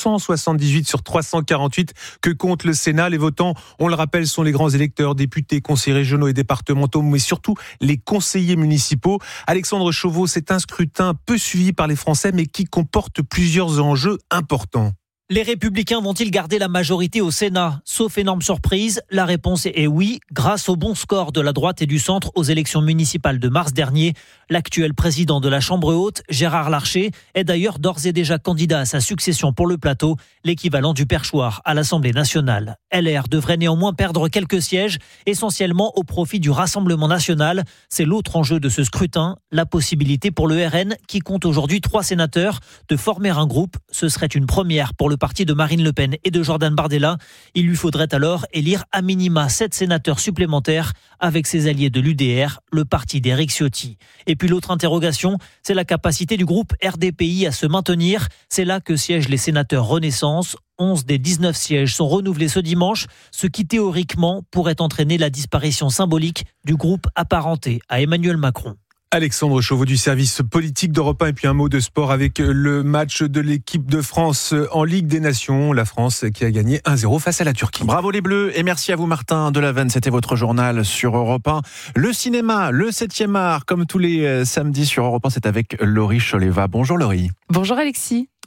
178 sur 348 que compte le Sénat. Les votants, on le rappelle, sont les grands électeurs, députés, conseillers régionaux et départementaux, mais surtout les conseillers municipaux. Alexandre Chauveau, c'est un scrutin peu suivi par les Français, mais qui comporte plusieurs enjeux importants. Les Républicains vont-ils garder la majorité au Sénat ? Sauf énorme surprise, la réponse est oui, grâce au bon score de la droite et du centre aux élections municipales de mars dernier. L'actuel président de la Chambre haute, Gérard Larcher, est d'ailleurs d'ores et déjà candidat à sa succession pour le plateau, l'équivalent du perchoir à l'Assemblée nationale. LR devrait néanmoins perdre quelques sièges, essentiellement au profit du Rassemblement national. C'est l'autre enjeu de ce scrutin, la possibilité pour le RN, qui compte aujourd'hui 3 sénateurs, de former un groupe. Ce serait une première pour le parti de Marine Le Pen et de Jordan Bardella. Il lui faudrait alors élire à minima 7 sénateurs supplémentaires avec ses alliés de l'UDR, le parti d'Éric Ciotti. Et puis l'autre interrogation, c'est la capacité du groupe RDPI à se maintenir. C'est là que siègent les sénateurs Renaissance. 11 des 19 sièges sont renouvelés ce dimanche, ce qui théoriquement pourrait entraîner la disparition symbolique du groupe apparenté à Emmanuel Macron. Alexandre Chauveau du service politique d'Europe 1 et puis un mot de sport avec le match de l'équipe de France en Ligue des Nations. La France qui a gagné 1-0 face à la Turquie. Bravo les Bleus et merci à vous Martin Delaveine. C'était votre journal sur Europe 1. Le cinéma, le 7e art, comme tous les samedis sur Europe 1, c'est avec Laurie Choleva. Bonjour Laurie. Bonjour Alexis.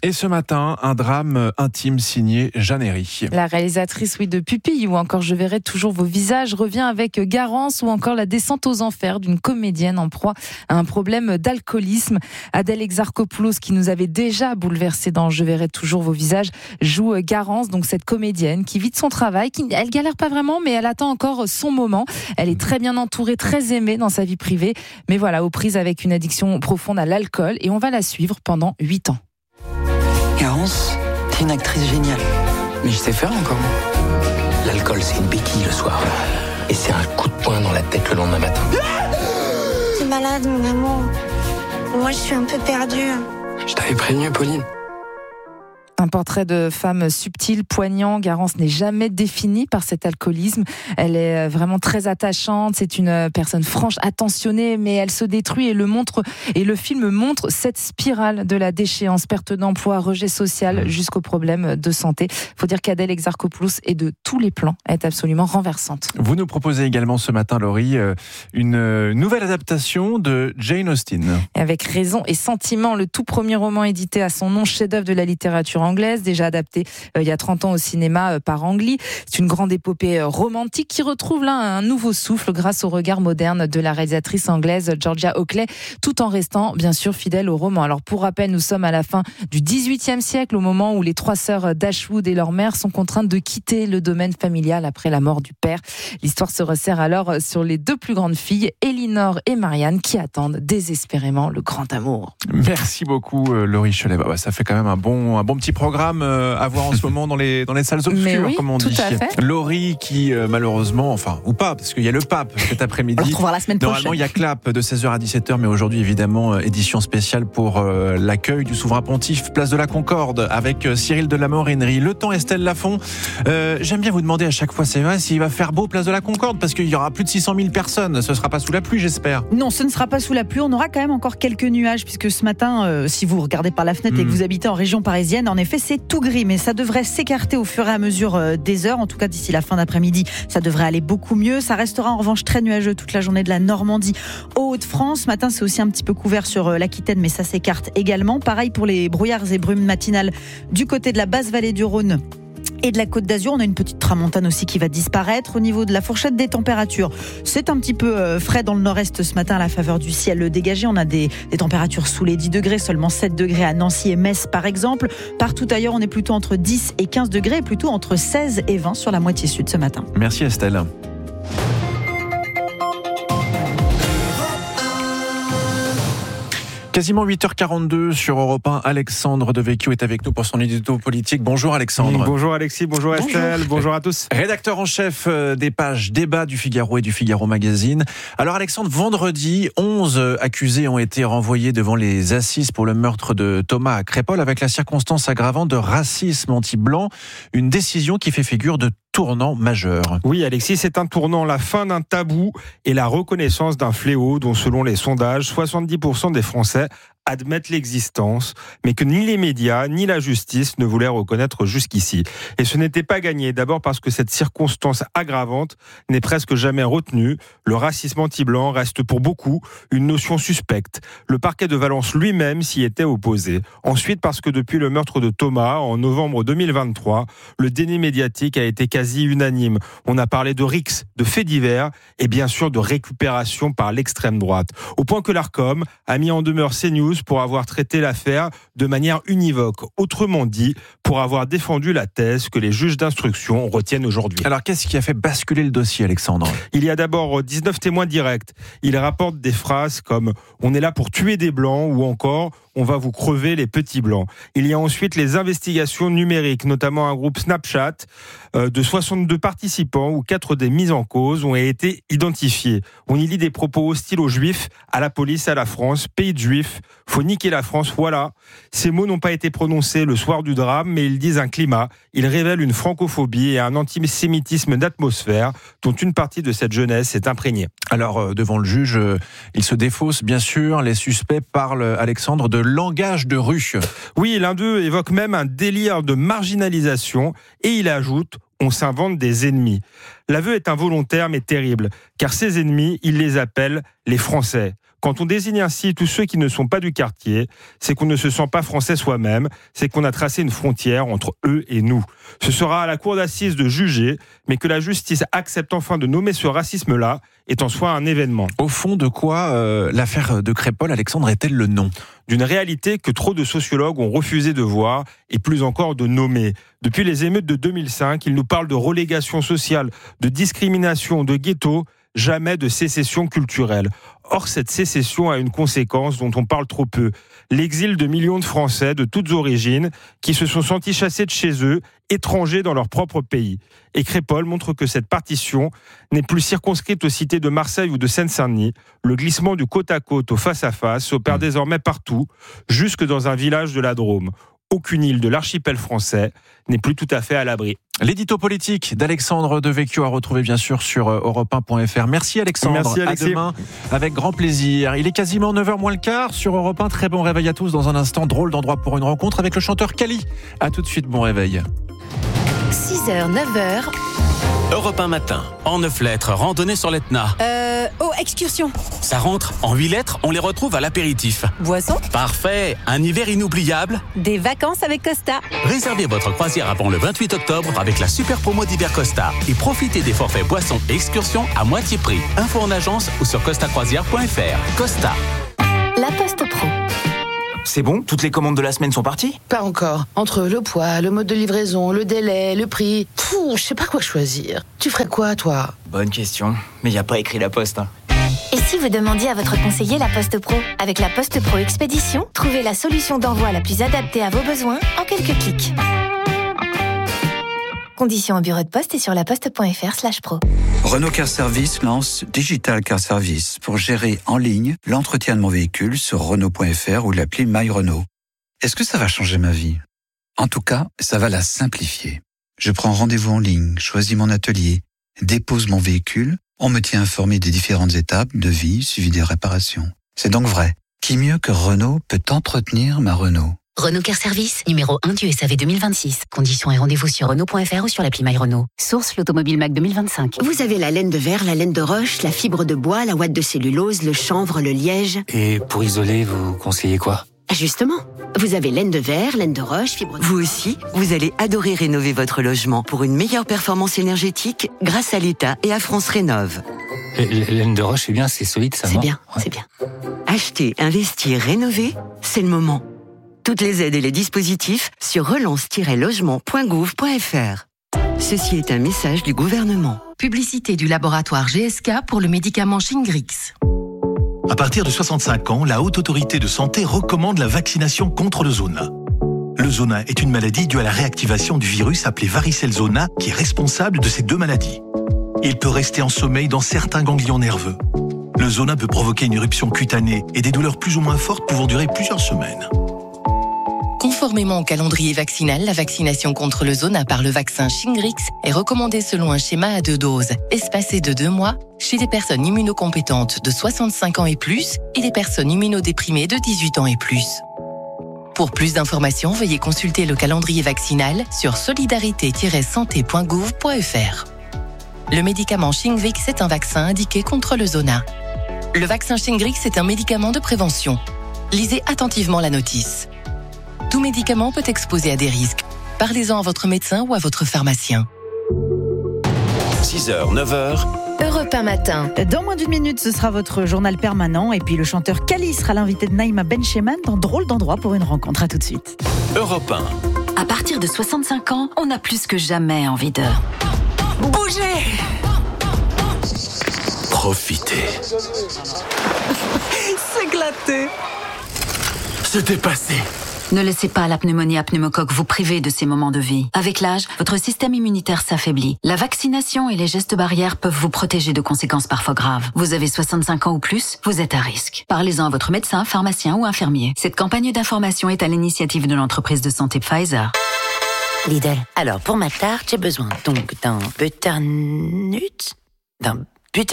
Et ce matin, un drame intime signé Jeanne Herry. La réalisatrice de Pupille ou encore Je verrai toujours vos visages revient avec Garance ou encore La descente aux enfers d'une comédienne en proie à un problème d'alcoolisme. Adèle Exarchopoulos, qui nous avait déjà bouleversé dans Je verrai toujours vos visages, joue Garance, donc cette comédienne qui vit de son travail, elle galère pas vraiment, mais elle attend encore son moment. Elle est très bien entourée, très aimée dans sa vie privée, mais voilà, aux prises avec une addiction profonde à l'alcool, et on va la suivre pendant 8 ans. Garance, t'es une actrice géniale. Mais je sais faire encore. L'alcool, c'est une béquille le soir. Et c'est un coup de poing dans la tête le lendemain matin. T'es malade, mon amour. Moi, je suis un peu perdue. Je t'avais prévenu, Pauline. Un portrait de femme subtile, poignant. Garance n'est jamais définie par cet alcoolisme. Elle est vraiment très attachante. C'est une personne franche, attentionnée, mais elle se détruit et le film montre cette spirale de la déchéance, perte d'emploi, rejet social, jusqu'aux problèmes de santé. Faut dire qu'Adèle Exarchopoulos est de tous les plans, est absolument renversante. Vous nous proposez également ce matin, Laurie, une nouvelle adaptation de Jane Austen. Avec Raison et Sentiment, le tout premier roman édité à son nom, chef-d'œuvre de la littérature anglaise, déjà adaptée il y a 30 ans au cinéma par Ang Lee. C'est une grande épopée romantique qui retrouve là un nouveau souffle grâce au regard moderne de la réalisatrice anglaise Georgia Oakley, tout en restant bien sûr fidèle au roman. Alors pour rappel, nous sommes à la fin du XVIIIe siècle, au moment où les 3 sœurs Dashwood et leur mère sont contraintes de quitter le domaine familial après la mort du père. L'histoire se resserre alors sur les 2 plus grandes filles, Elinor et Marianne, qui attendent désespérément le grand amour. Merci beaucoup, Laurie Cholet. Ça fait quand même un bon petit programme à voir en ce moment dans les salles obscures, oui, comme on dit. Laurie qui malheureusement, ou pas, parce qu'il y a le pape cet après-midi. On le retrouvera la semaine prochaine. Normalement, il y a Clap de 16h à 17h, mais aujourd'hui, évidemment, édition spéciale pour l'accueil du souverain pontife, place de la Concorde, avec Cyril de la Morinerie. Le temps, Estelle Lafont. J'aime bien vous demander à chaque fois, c'est vrai, s'il va faire beau, place de la Concorde, parce qu'il y aura plus de 600 000 personnes. Ce ne sera pas sous la pluie, j'espère. Non, ce ne sera pas sous la pluie. On aura quand même encore quelques nuages, puisque ce matin, si vous regardez par la fenêtre et que vous habitez en région parisienne, en effet, c'est tout gris, mais ça devrait s'écarter au fur et à mesure des heures. En tout cas, d'ici la fin d'après-midi, ça devrait aller beaucoup mieux. Ça restera en revanche très nuageux toute la journée de la Normandie aux Hauts-de-France. Ce matin, c'est aussi un petit peu couvert sur l'Aquitaine, mais ça s'écarte également. Pareil pour les brouillards et brumes matinales du côté de la basse vallée du Rhône et de la Côte d'Azur. On a une petite tramontane aussi qui va disparaître. Au niveau de la fourchette des températures, c'est un petit peu frais dans le nord-est ce matin à la faveur du ciel dégagé. On a des températures sous les 10 degrés, seulement 7 degrés à Nancy et Metz par exemple. Partout ailleurs, on est plutôt entre 10 et 15 degrés, plutôt entre 16 et 20 sur la moitié sud ce matin. Merci Estelle. Quasiment 8h42 sur Europe 1. Alexandre Devecchio est avec nous pour son édito politique. Bonjour Alexandre. Bonjour Alexis, bonjour Estelle, bonjour à tous. Rédacteur en chef des pages débat du Figaro et du Figaro Magazine. Alors Alexandre, vendredi, 11 accusés ont été renvoyés devant les assises pour le meurtre de Thomas à Crépol avec la circonstance aggravante de racisme anti-blanc. Une décision qui fait figure de tournant majeur. Oui Alexis, c'est un tournant, la fin d'un tabou et la reconnaissance d'un fléau dont selon les sondages, 70% des Français admettent l'existence, mais que ni les médias ni la justice ne voulaient reconnaître jusqu'ici. Et ce n'était pas gagné, d'abord parce que cette circonstance aggravante n'est presque jamais retenue. Le racisme anti-blanc reste pour beaucoup une notion suspecte. Le parquet de Valence lui-même s'y était opposé. Ensuite parce que depuis le meurtre de Thomas, en novembre 2023, le déni médiatique a été quasi unanime. On a parlé de rixes, de faits divers et bien sûr de récupération par l'extrême droite. Au point que l'Arcom a mis en demeure CNews pour avoir traité l'affaire de manière univoque. Autrement dit, pour avoir défendu la thèse que les juges d'instruction retiennent aujourd'hui. Alors, qu'est-ce qui a fait basculer le dossier, Alexandre ? Il y a d'abord 19 témoins directs. Ils rapportent des phrases comme « on est là pour tuer des blancs » ou encore « on va vous crever les petits blancs ». Il y a ensuite les investigations numériques, notamment un groupe Snapchat de 62 participants où 4 des mises en cause ont été identifiés. On y lit des propos hostiles aux juifs, à la police, à la France, pays de juifs, faut niquer la France, voilà. Ces mots n'ont pas été prononcés le soir du drame, mais ils disent un climat. Ils révèlent une francophobie et un antisémitisme d'atmosphère dont une partie de cette jeunesse est imprégnée. Alors, devant le juge, il se défausse, bien sûr. Les suspects parlent, Alexandre, de langage de rue. Oui, l'un d'eux évoque même un délire de marginalisation et il ajoute « on s'invente des ennemis ». L'aveu est involontaire mais terrible, car ces ennemis, il les appelle les Français. Quand on désigne ainsi tous ceux qui ne sont pas du quartier, c'est qu'on ne se sent pas français soi-même, c'est qu'on a tracé une frontière entre eux et nous. Ce sera à la cour d'assises de juger, mais que la justice accepte enfin de nommer ce racisme-là est en soi un événement. Au fond, de quoi l'affaire de Crépol, Alexandre, est-elle le nom ? D'une réalité que trop de sociologues ont refusé de voir et plus encore de nommer. Depuis les émeutes de 2005, ils nous parlent de relégation sociale, de discrimination, de ghetto, jamais de sécession culturelle. Or, cette sécession a une conséquence dont on parle trop peu. L'exil de millions de Français de toutes origines qui se sont sentis chassés de chez eux, étrangers dans leur propre pays. Et Crépol montre que cette partition n'est plus circonscrite aux cités de Marseille ou de Seine-Saint-Denis. Le glissement du côte à côte au face-à-face s'opère désormais partout, jusque dans un village de la Drôme. Aucune île de l'archipel français n'est plus tout à fait à l'abri. L'édito politique d'Alexandre Devecchio à retrouver bien sûr sur europe1.fr. Merci Alexandre. Merci Alexis. À demain avec grand plaisir. Il est quasiment 9h moins le quart sur Europe 1. Très bon réveil à tous. Dans un instant, drôle d'endroit pour une rencontre avec le chanteur Kali. À tout de suite, bon réveil. 6h, 9h. Europe 1 matin, en 9 lettres, randonnée sur l'Etna. Excursion. Ça rentre, en 8 lettres, on les retrouve à l'apéritif. Boisson. Parfait, un hiver inoubliable. Des vacances avec Costa. Réservez votre croisière avant le 28 octobre avec la super promo d'hiver Costa et profitez des forfaits boissons et excursions à moitié prix. Info en agence ou sur costacroisière.fr. Costa. La Poste Pro. C'est bon, toutes les commandes de la semaine sont parties ? Pas encore. Entre le poids, le mode de livraison, le délai, le prix... je sais pas quoi choisir. Tu ferais quoi, toi ? Bonne question. Mais y a pas écrit la Poste. Et si vous demandiez à votre conseiller La Poste Pro ? Avec La Poste Pro Expédition, trouvez la solution d'envoi la plus adaptée à vos besoins en quelques clics. Conditions au bureau de poste et sur laposte.fr/pro. Renault Car Service lance Digital Car Service pour gérer en ligne l'entretien de mon véhicule sur Renault.fr ou l'appli My Renault. Est-ce que ça va changer ma vie ? En tout cas, ça va la simplifier. Je prends rendez-vous en ligne, choisis mon atelier, dépose mon véhicule, on me tient informé des différentes étapes, devis, suivi des réparations. C'est donc vrai. Qui mieux que Renault peut entretenir ma Renault ? Renault Car Service, numéro 1 du SAV 2026. Conditions et rendez-vous sur Renault.fr ou sur l'appli My Renault. Source l'Automobile Mac 2025. Vous avez la laine de verre, la laine de roche, la fibre de bois, la ouate de cellulose, le chanvre, le liège. Et pour isoler, vous conseillez quoi ? Justement, vous avez laine de verre, laine de roche, fibre de... Vous aussi, vous allez adorer rénover votre logement pour une meilleure performance énergétique grâce à l'État et à France Rénov'. Laine de roche, c'est bien, c'est solide, ça, c'est non ? Bien, ouais. C'est bien. Acheter, investir, rénover, c'est le moment. Toutes les aides et les dispositifs sur relance-logement.gouv.fr. Ceci est un message du gouvernement. Publicité du laboratoire GSK pour le médicament Shingrix. À partir de 65 ans, la Haute Autorité de Santé recommande la vaccination contre le zona. Le zona est une maladie due à la réactivation du virus appelé varicelle zona qui est responsable de ces deux maladies. Il peut rester en sommeil dans certains ganglions nerveux. Le zona peut provoquer une éruption cutanée et des douleurs plus ou moins fortes pouvant durer plusieurs semaines. Conformément au calendrier vaccinal, la vaccination contre le zona par le vaccin Shingrix est recommandée selon un schéma à 2 doses, espacé de 2 mois, chez les personnes immunocompétentes de 65 ans et plus et les personnes immunodéprimées de 18 ans et plus. Pour plus d'informations, veuillez consulter le calendrier vaccinal sur solidarité-santé.gouv.fr. Le médicament Shingrix est un vaccin indiqué contre le zona. Le vaccin Shingrix est un médicament de prévention. Lisez attentivement la notice. Tout médicament peut exposer à des risques. Parlez-en à votre médecin ou à votre pharmacien. 6h, 9h. Europe 1 matin. Dans moins d'une minute, ce sera votre journal permanent. Et puis le chanteur Kali sera l'invité de Naïma Bencheman dans Drôle d'endroit pour une rencontre. À tout de suite. Europe 1. À partir de 65 ans, on a plus que jamais envie de bouger. Profitez. S'éclater. Se dépasser. Ne laissez pas la pneumonie à pneumocoque vous priver de ces moments de vie. Avec l'âge, votre système immunitaire s'affaiblit. La vaccination et les gestes barrières peuvent vous protéger de conséquences parfois graves. Vous avez 65 ans ou plus, vous êtes à risque. Parlez-en à votre médecin, pharmacien ou infirmier. Cette campagne d'information est à l'initiative de l'entreprise de santé Pfizer. Lidl. Alors, pour ma tarte, j'ai besoin donc d'un butternut, d'un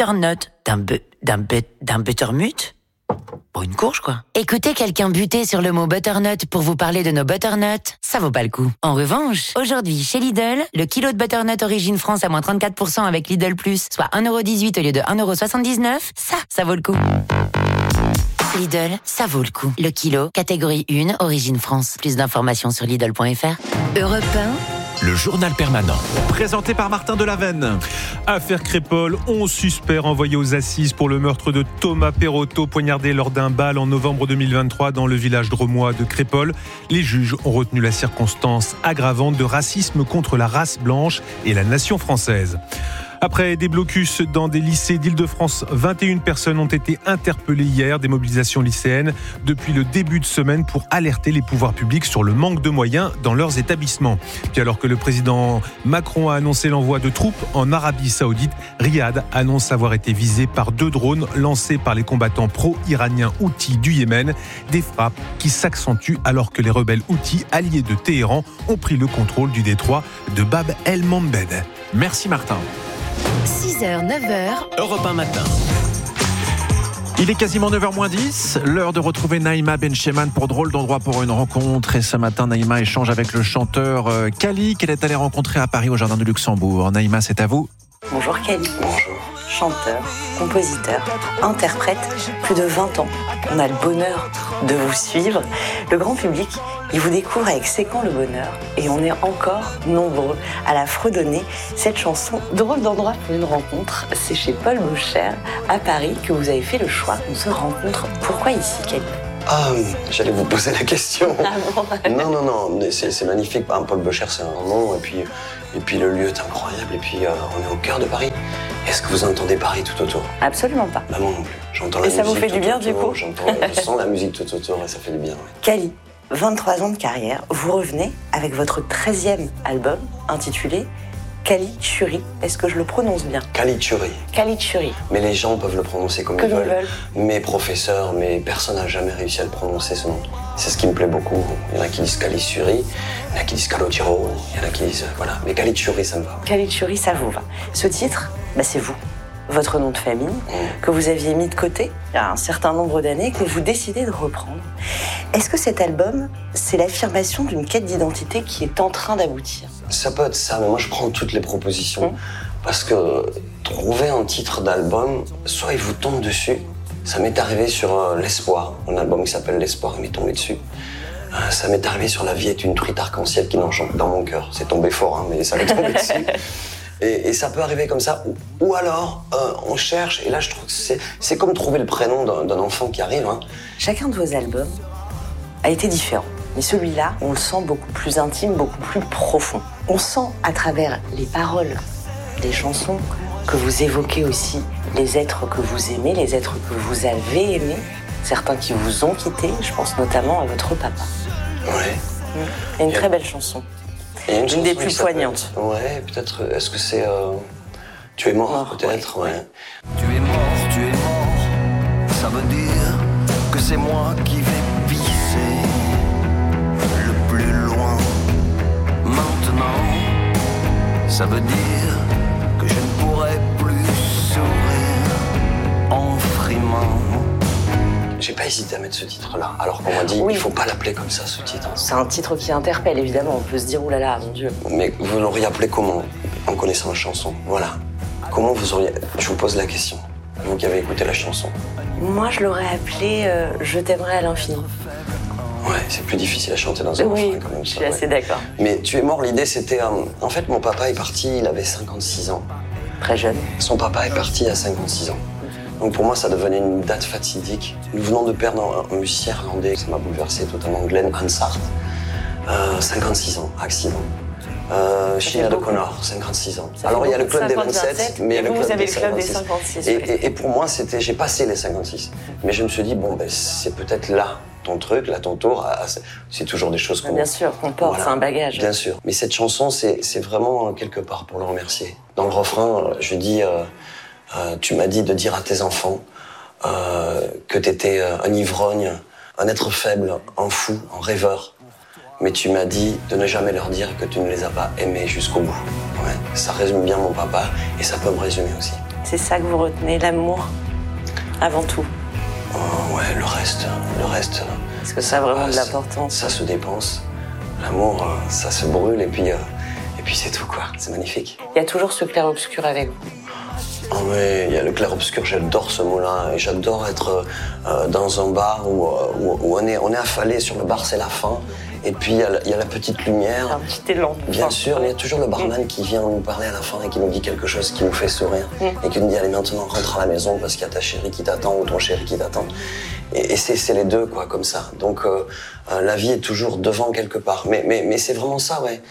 buttermut. Pour une courge, quoi. Écoutez quelqu'un buter sur le mot butternut pour vous parler de nos butternuts, ça vaut pas le coup. En revanche, aujourd'hui, chez Lidl, le kilo de butternut origine France à moins 34% avec Lidl+, soit 1,18€ au lieu de 1,79€, ça vaut le coup. Lidl, ça vaut le coup. Le kilo, catégorie 1, origine France. Plus d'informations sur Lidl.fr. Europe 1. Le journal permanent. Présenté par Martin Delavenne. Affaire Crépol, 11 suspects renvoyés aux assises pour le meurtre de Thomas Perotto, poignardé lors d'un bal en novembre 2023 dans le village drômois de Crépol. Les juges ont retenu la circonstance aggravante de racisme contre la race blanche et la nation française. Après des blocus dans des lycées d'Île-de-France, 21 personnes ont été interpellées hier, des mobilisations lycéennes depuis le début de semaine pour alerter les pouvoirs publics sur le manque de moyens dans leurs établissements. Puis alors que le président Macron a annoncé l'envoi de troupes en Arabie Saoudite, Riyad annonce avoir été visé par 2 drones lancés par les combattants pro-iraniens Houthis du Yémen, des frappes qui s'accentuent alors que les rebelles Houthis alliés de Téhéran ont pris le contrôle du détroit de Bab el-Mandeb. Merci Martin. 6h, 9h. Europe 1 matin. Il est quasiment 9h-10, l'heure de retrouver Naïma Bencheman pour Drôle d'endroit pour une rencontre. Et ce matin, Naïma échange avec le chanteur Kali, qu'elle est allée rencontrer à Paris au Jardin du Luxembourg. Naïma, c'est à vous. Bonjour Kali. Bonjour. Chanteur, compositeur, interprète, plus de 20 ans. On a le bonheur de vous suivre. Le grand public, il vous découvre avec C'est quand le bonheur. Et on est encore nombreux à la fredonner. Cette chanson, Drôle d'endroit pour une rencontre, c'est chez Paul Boucher à Paris que vous avez fait le choix qu'on se rencontre. Pourquoi ici, Kali ? J'allais vous poser la question. Ah bon ? Non, c'est magnifique. Paul Boucher, c'est un nom, et puis le lieu est incroyable, et puis on est au cœur de Paris. Est-ce que vous entendez Paris tout autour ? Absolument pas. Bah, moi non plus. J'entends la et musique. Ça vous fait du bien autour, du coup ? Je sens la musique tout autour et ça fait du bien. Ouais. Kali, 23 ans de carrière, vous revenez avec votre 13e album intitulé Kalitchuri. Est-ce que je le prononce bien ? Kalitchuri. Kalitchuri. Mais les gens peuvent le prononcer comme ils veulent. Mes professeurs, personne n'a jamais réussi à le prononcer ce nom. C'est ce qui me plaît beaucoup. Il y en a qui disent Kalitchuri, il y en a qui disent Kalotiro, il y en a qui disent voilà. Mais Kalitchuri, ça me va. Kalitchuri, ça vous va. Ce titre, c'est vous. Votre nom de famille, que vous aviez mis de côté il y a un certain nombre d'années, que vous décidez de reprendre. Est-ce que cet album, c'est l'affirmation d'une quête d'identité qui est en train d'aboutir ? Ça peut être ça, mais moi je prends toutes les propositions. Parce que trouver un titre d'album, soit il vous tombe dessus. Ça m'est arrivé sur L'Espoir, un album qui s'appelle L'Espoir, il m'est tombé dessus. Ça m'est arrivé sur La vie est une truite arc-en-ciel qui l'enchante dans mon cœur. C'est tombé fort, mais ça m'est tombé dessus. Et ça peut arriver comme ça. Ou alors, on cherche, et là je trouve que c'est comme trouver le prénom d'un enfant qui arrive. Chacun de vos albums a été différent. Mais celui-là, on le sent beaucoup plus intime, beaucoup plus profond. On sent à travers les paroles des chansons que vous évoquez aussi les êtres que vous aimez, les êtres que vous avez aimés, certains qui vous ont quitté, je pense notamment à votre papa. Ouais. Il y a une très belle chanson. Une des plus poignantes. Ouais, peut-être, est-ce que c'est... Tu es mort, peut-être, ouais. Tu es mort, ça veut dire que c'est moi qui vais pisser le plus loin. Maintenant, ça veut dire que je ne pourrai plus sourire en frimant. J'ai pas hésité à mettre ce titre-là, alors qu'on m'a dit il faut pas l'appeler comme ça, ce titre. C'est un titre qui interpelle, évidemment, on peut se dire oulala, mon Dieu. Mais vous l'auriez appelé comment, en connaissant la chanson ? Voilà. Comment vous auriez... Je vous pose la question, vous qui avez écouté la chanson. Moi, je l'aurais appelé Je t'aimerai à l'infini. Ouais, c'est plus difficile à chanter dans un refrain quand même. Je suis assez d'accord. Mais Tu es mort, l'idée c'était... En fait, mon papa est parti, il avait 56 ans. Très jeune. Son papa est parti à 56 ans. Donc pour moi, ça devenait une date fatidique. Nous venons de perdre un musicien irlandais, ça m'a bouleversé totalement, Glenn Hansard. 56 ans, accident. Sinéad O'Connor, 56 ans. Alors il y a le club des 27, mais il y a le club des 56. Et pour moi, j'ai passé les 56. Mais je me suis dit, c'est peut-être là ton truc, là ton tour. C'est toujours des choses qu'on... Bien sûr, qu'on porte, c'est un bagage. Bien sûr. Mais cette chanson, c'est vraiment quelque part pour le remercier. Dans le refrain, je dis... tu m'as dit de dire à tes enfants que t'étais un ivrogne, un être faible, un fou, un rêveur. Mais tu m'as dit de ne jamais leur dire que tu ne les as pas aimés jusqu'au bout. Ouais, ça résume bien mon papa et ça peut me résumer aussi. C'est ça que vous retenez, l'amour, avant tout. Ouais, le reste. Est-ce que ça a vraiment de l'importance ? Ça se dépense. L'amour, ça se brûle et puis c'est tout quoi. C'est magnifique. Il y a toujours ce clair-obscur avec vous. Oh oui, il y a le clair-obscur, j'adore ce mot-là. Et j'adore être dans un bar où on est affalé. Sur le bar, c'est la fin. Et puis, il y a la petite lumière. Un petit élan. Bien sûr, il y a toujours le barman qui vient nous parler à la fin et qui nous dit quelque chose qui nous fait sourire. Et qui nous dit, allez, maintenant, rentre à la maison parce qu'il y a ta chérie qui t'attend ou ton chéri qui t'attend. Et c'est les deux, quoi, comme ça. Donc, la vie est toujours devant quelque part. Mais c'est vraiment ça, ouais.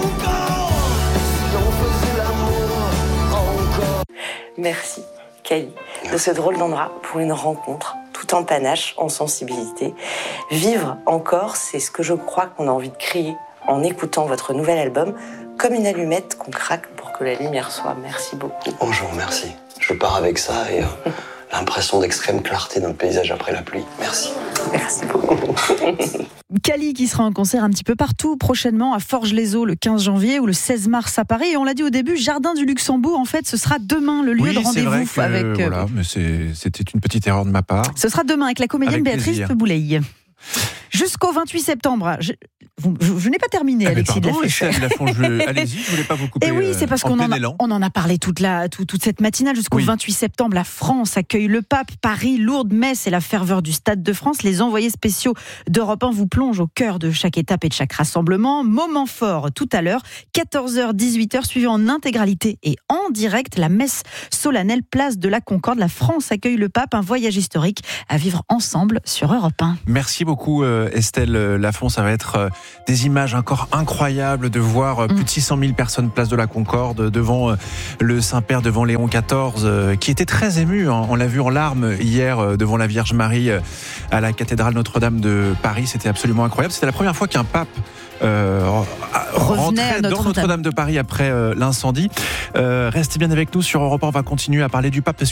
Merci, Cali, de ce drôle d'endroit pour une rencontre, tout en panache, en sensibilité. Vivre encore, c'est ce que je crois qu'on a envie de crier en écoutant votre nouvel album, comme une allumette qu'on craque pour que la lumière soit. Merci beaucoup. Bonjour, merci. Je pars avec ça et l'impression d'extrême clarté dans le paysage après la pluie. Merci. Merci beaucoup. Cali qui sera en concert un petit peu partout prochainement, à Forges-les-Eaux le 15 janvier ou le 16 mars à Paris. Et on l'a dit au début, Jardin du Luxembourg, en fait, ce sera demain le lieu de rendez-vous. Oui, c'est vrai que, voilà, mais c'était une petite erreur de ma part. Ce sera demain avec la comédienne Avec Béatrice plaisir. Pebouley. Jusqu'au 28 septembre. Je n'ai pas terminé, Alexis de la Flèche. Allez-y, je voulais pas vous couper. Et oui, c'est parce qu'on en a parlé toute cette matinale. Jusqu'au 28 septembre, la France accueille le pape. Paris, Lourdes, Metz et la ferveur du Stade de France. Les envoyés spéciaux d'Europe 1 vous plongent au cœur de chaque étape et de chaque rassemblement. Moment fort tout à l'heure, 14h, 18h, suivi en intégralité et en direct la messe solennelle place de la Concorde. La France accueille le pape, un voyage historique à vivre ensemble sur Europe 1. Merci beaucoup Estelle Lafont, ça va être des images encore incroyables de voir plus de 600 000 personnes place de la Concorde devant le Saint-Père, devant Léon XIV qui était très ému, hein. On l'a vu en larmes hier devant la Vierge Marie à la cathédrale Notre-Dame de Paris, c'était absolument incroyable. C'était la première fois qu'un pape rentrait dans Notre-Dame de Paris après l'incendie. Restez bien avec nous sur Europe 1, on va continuer à parler du pape.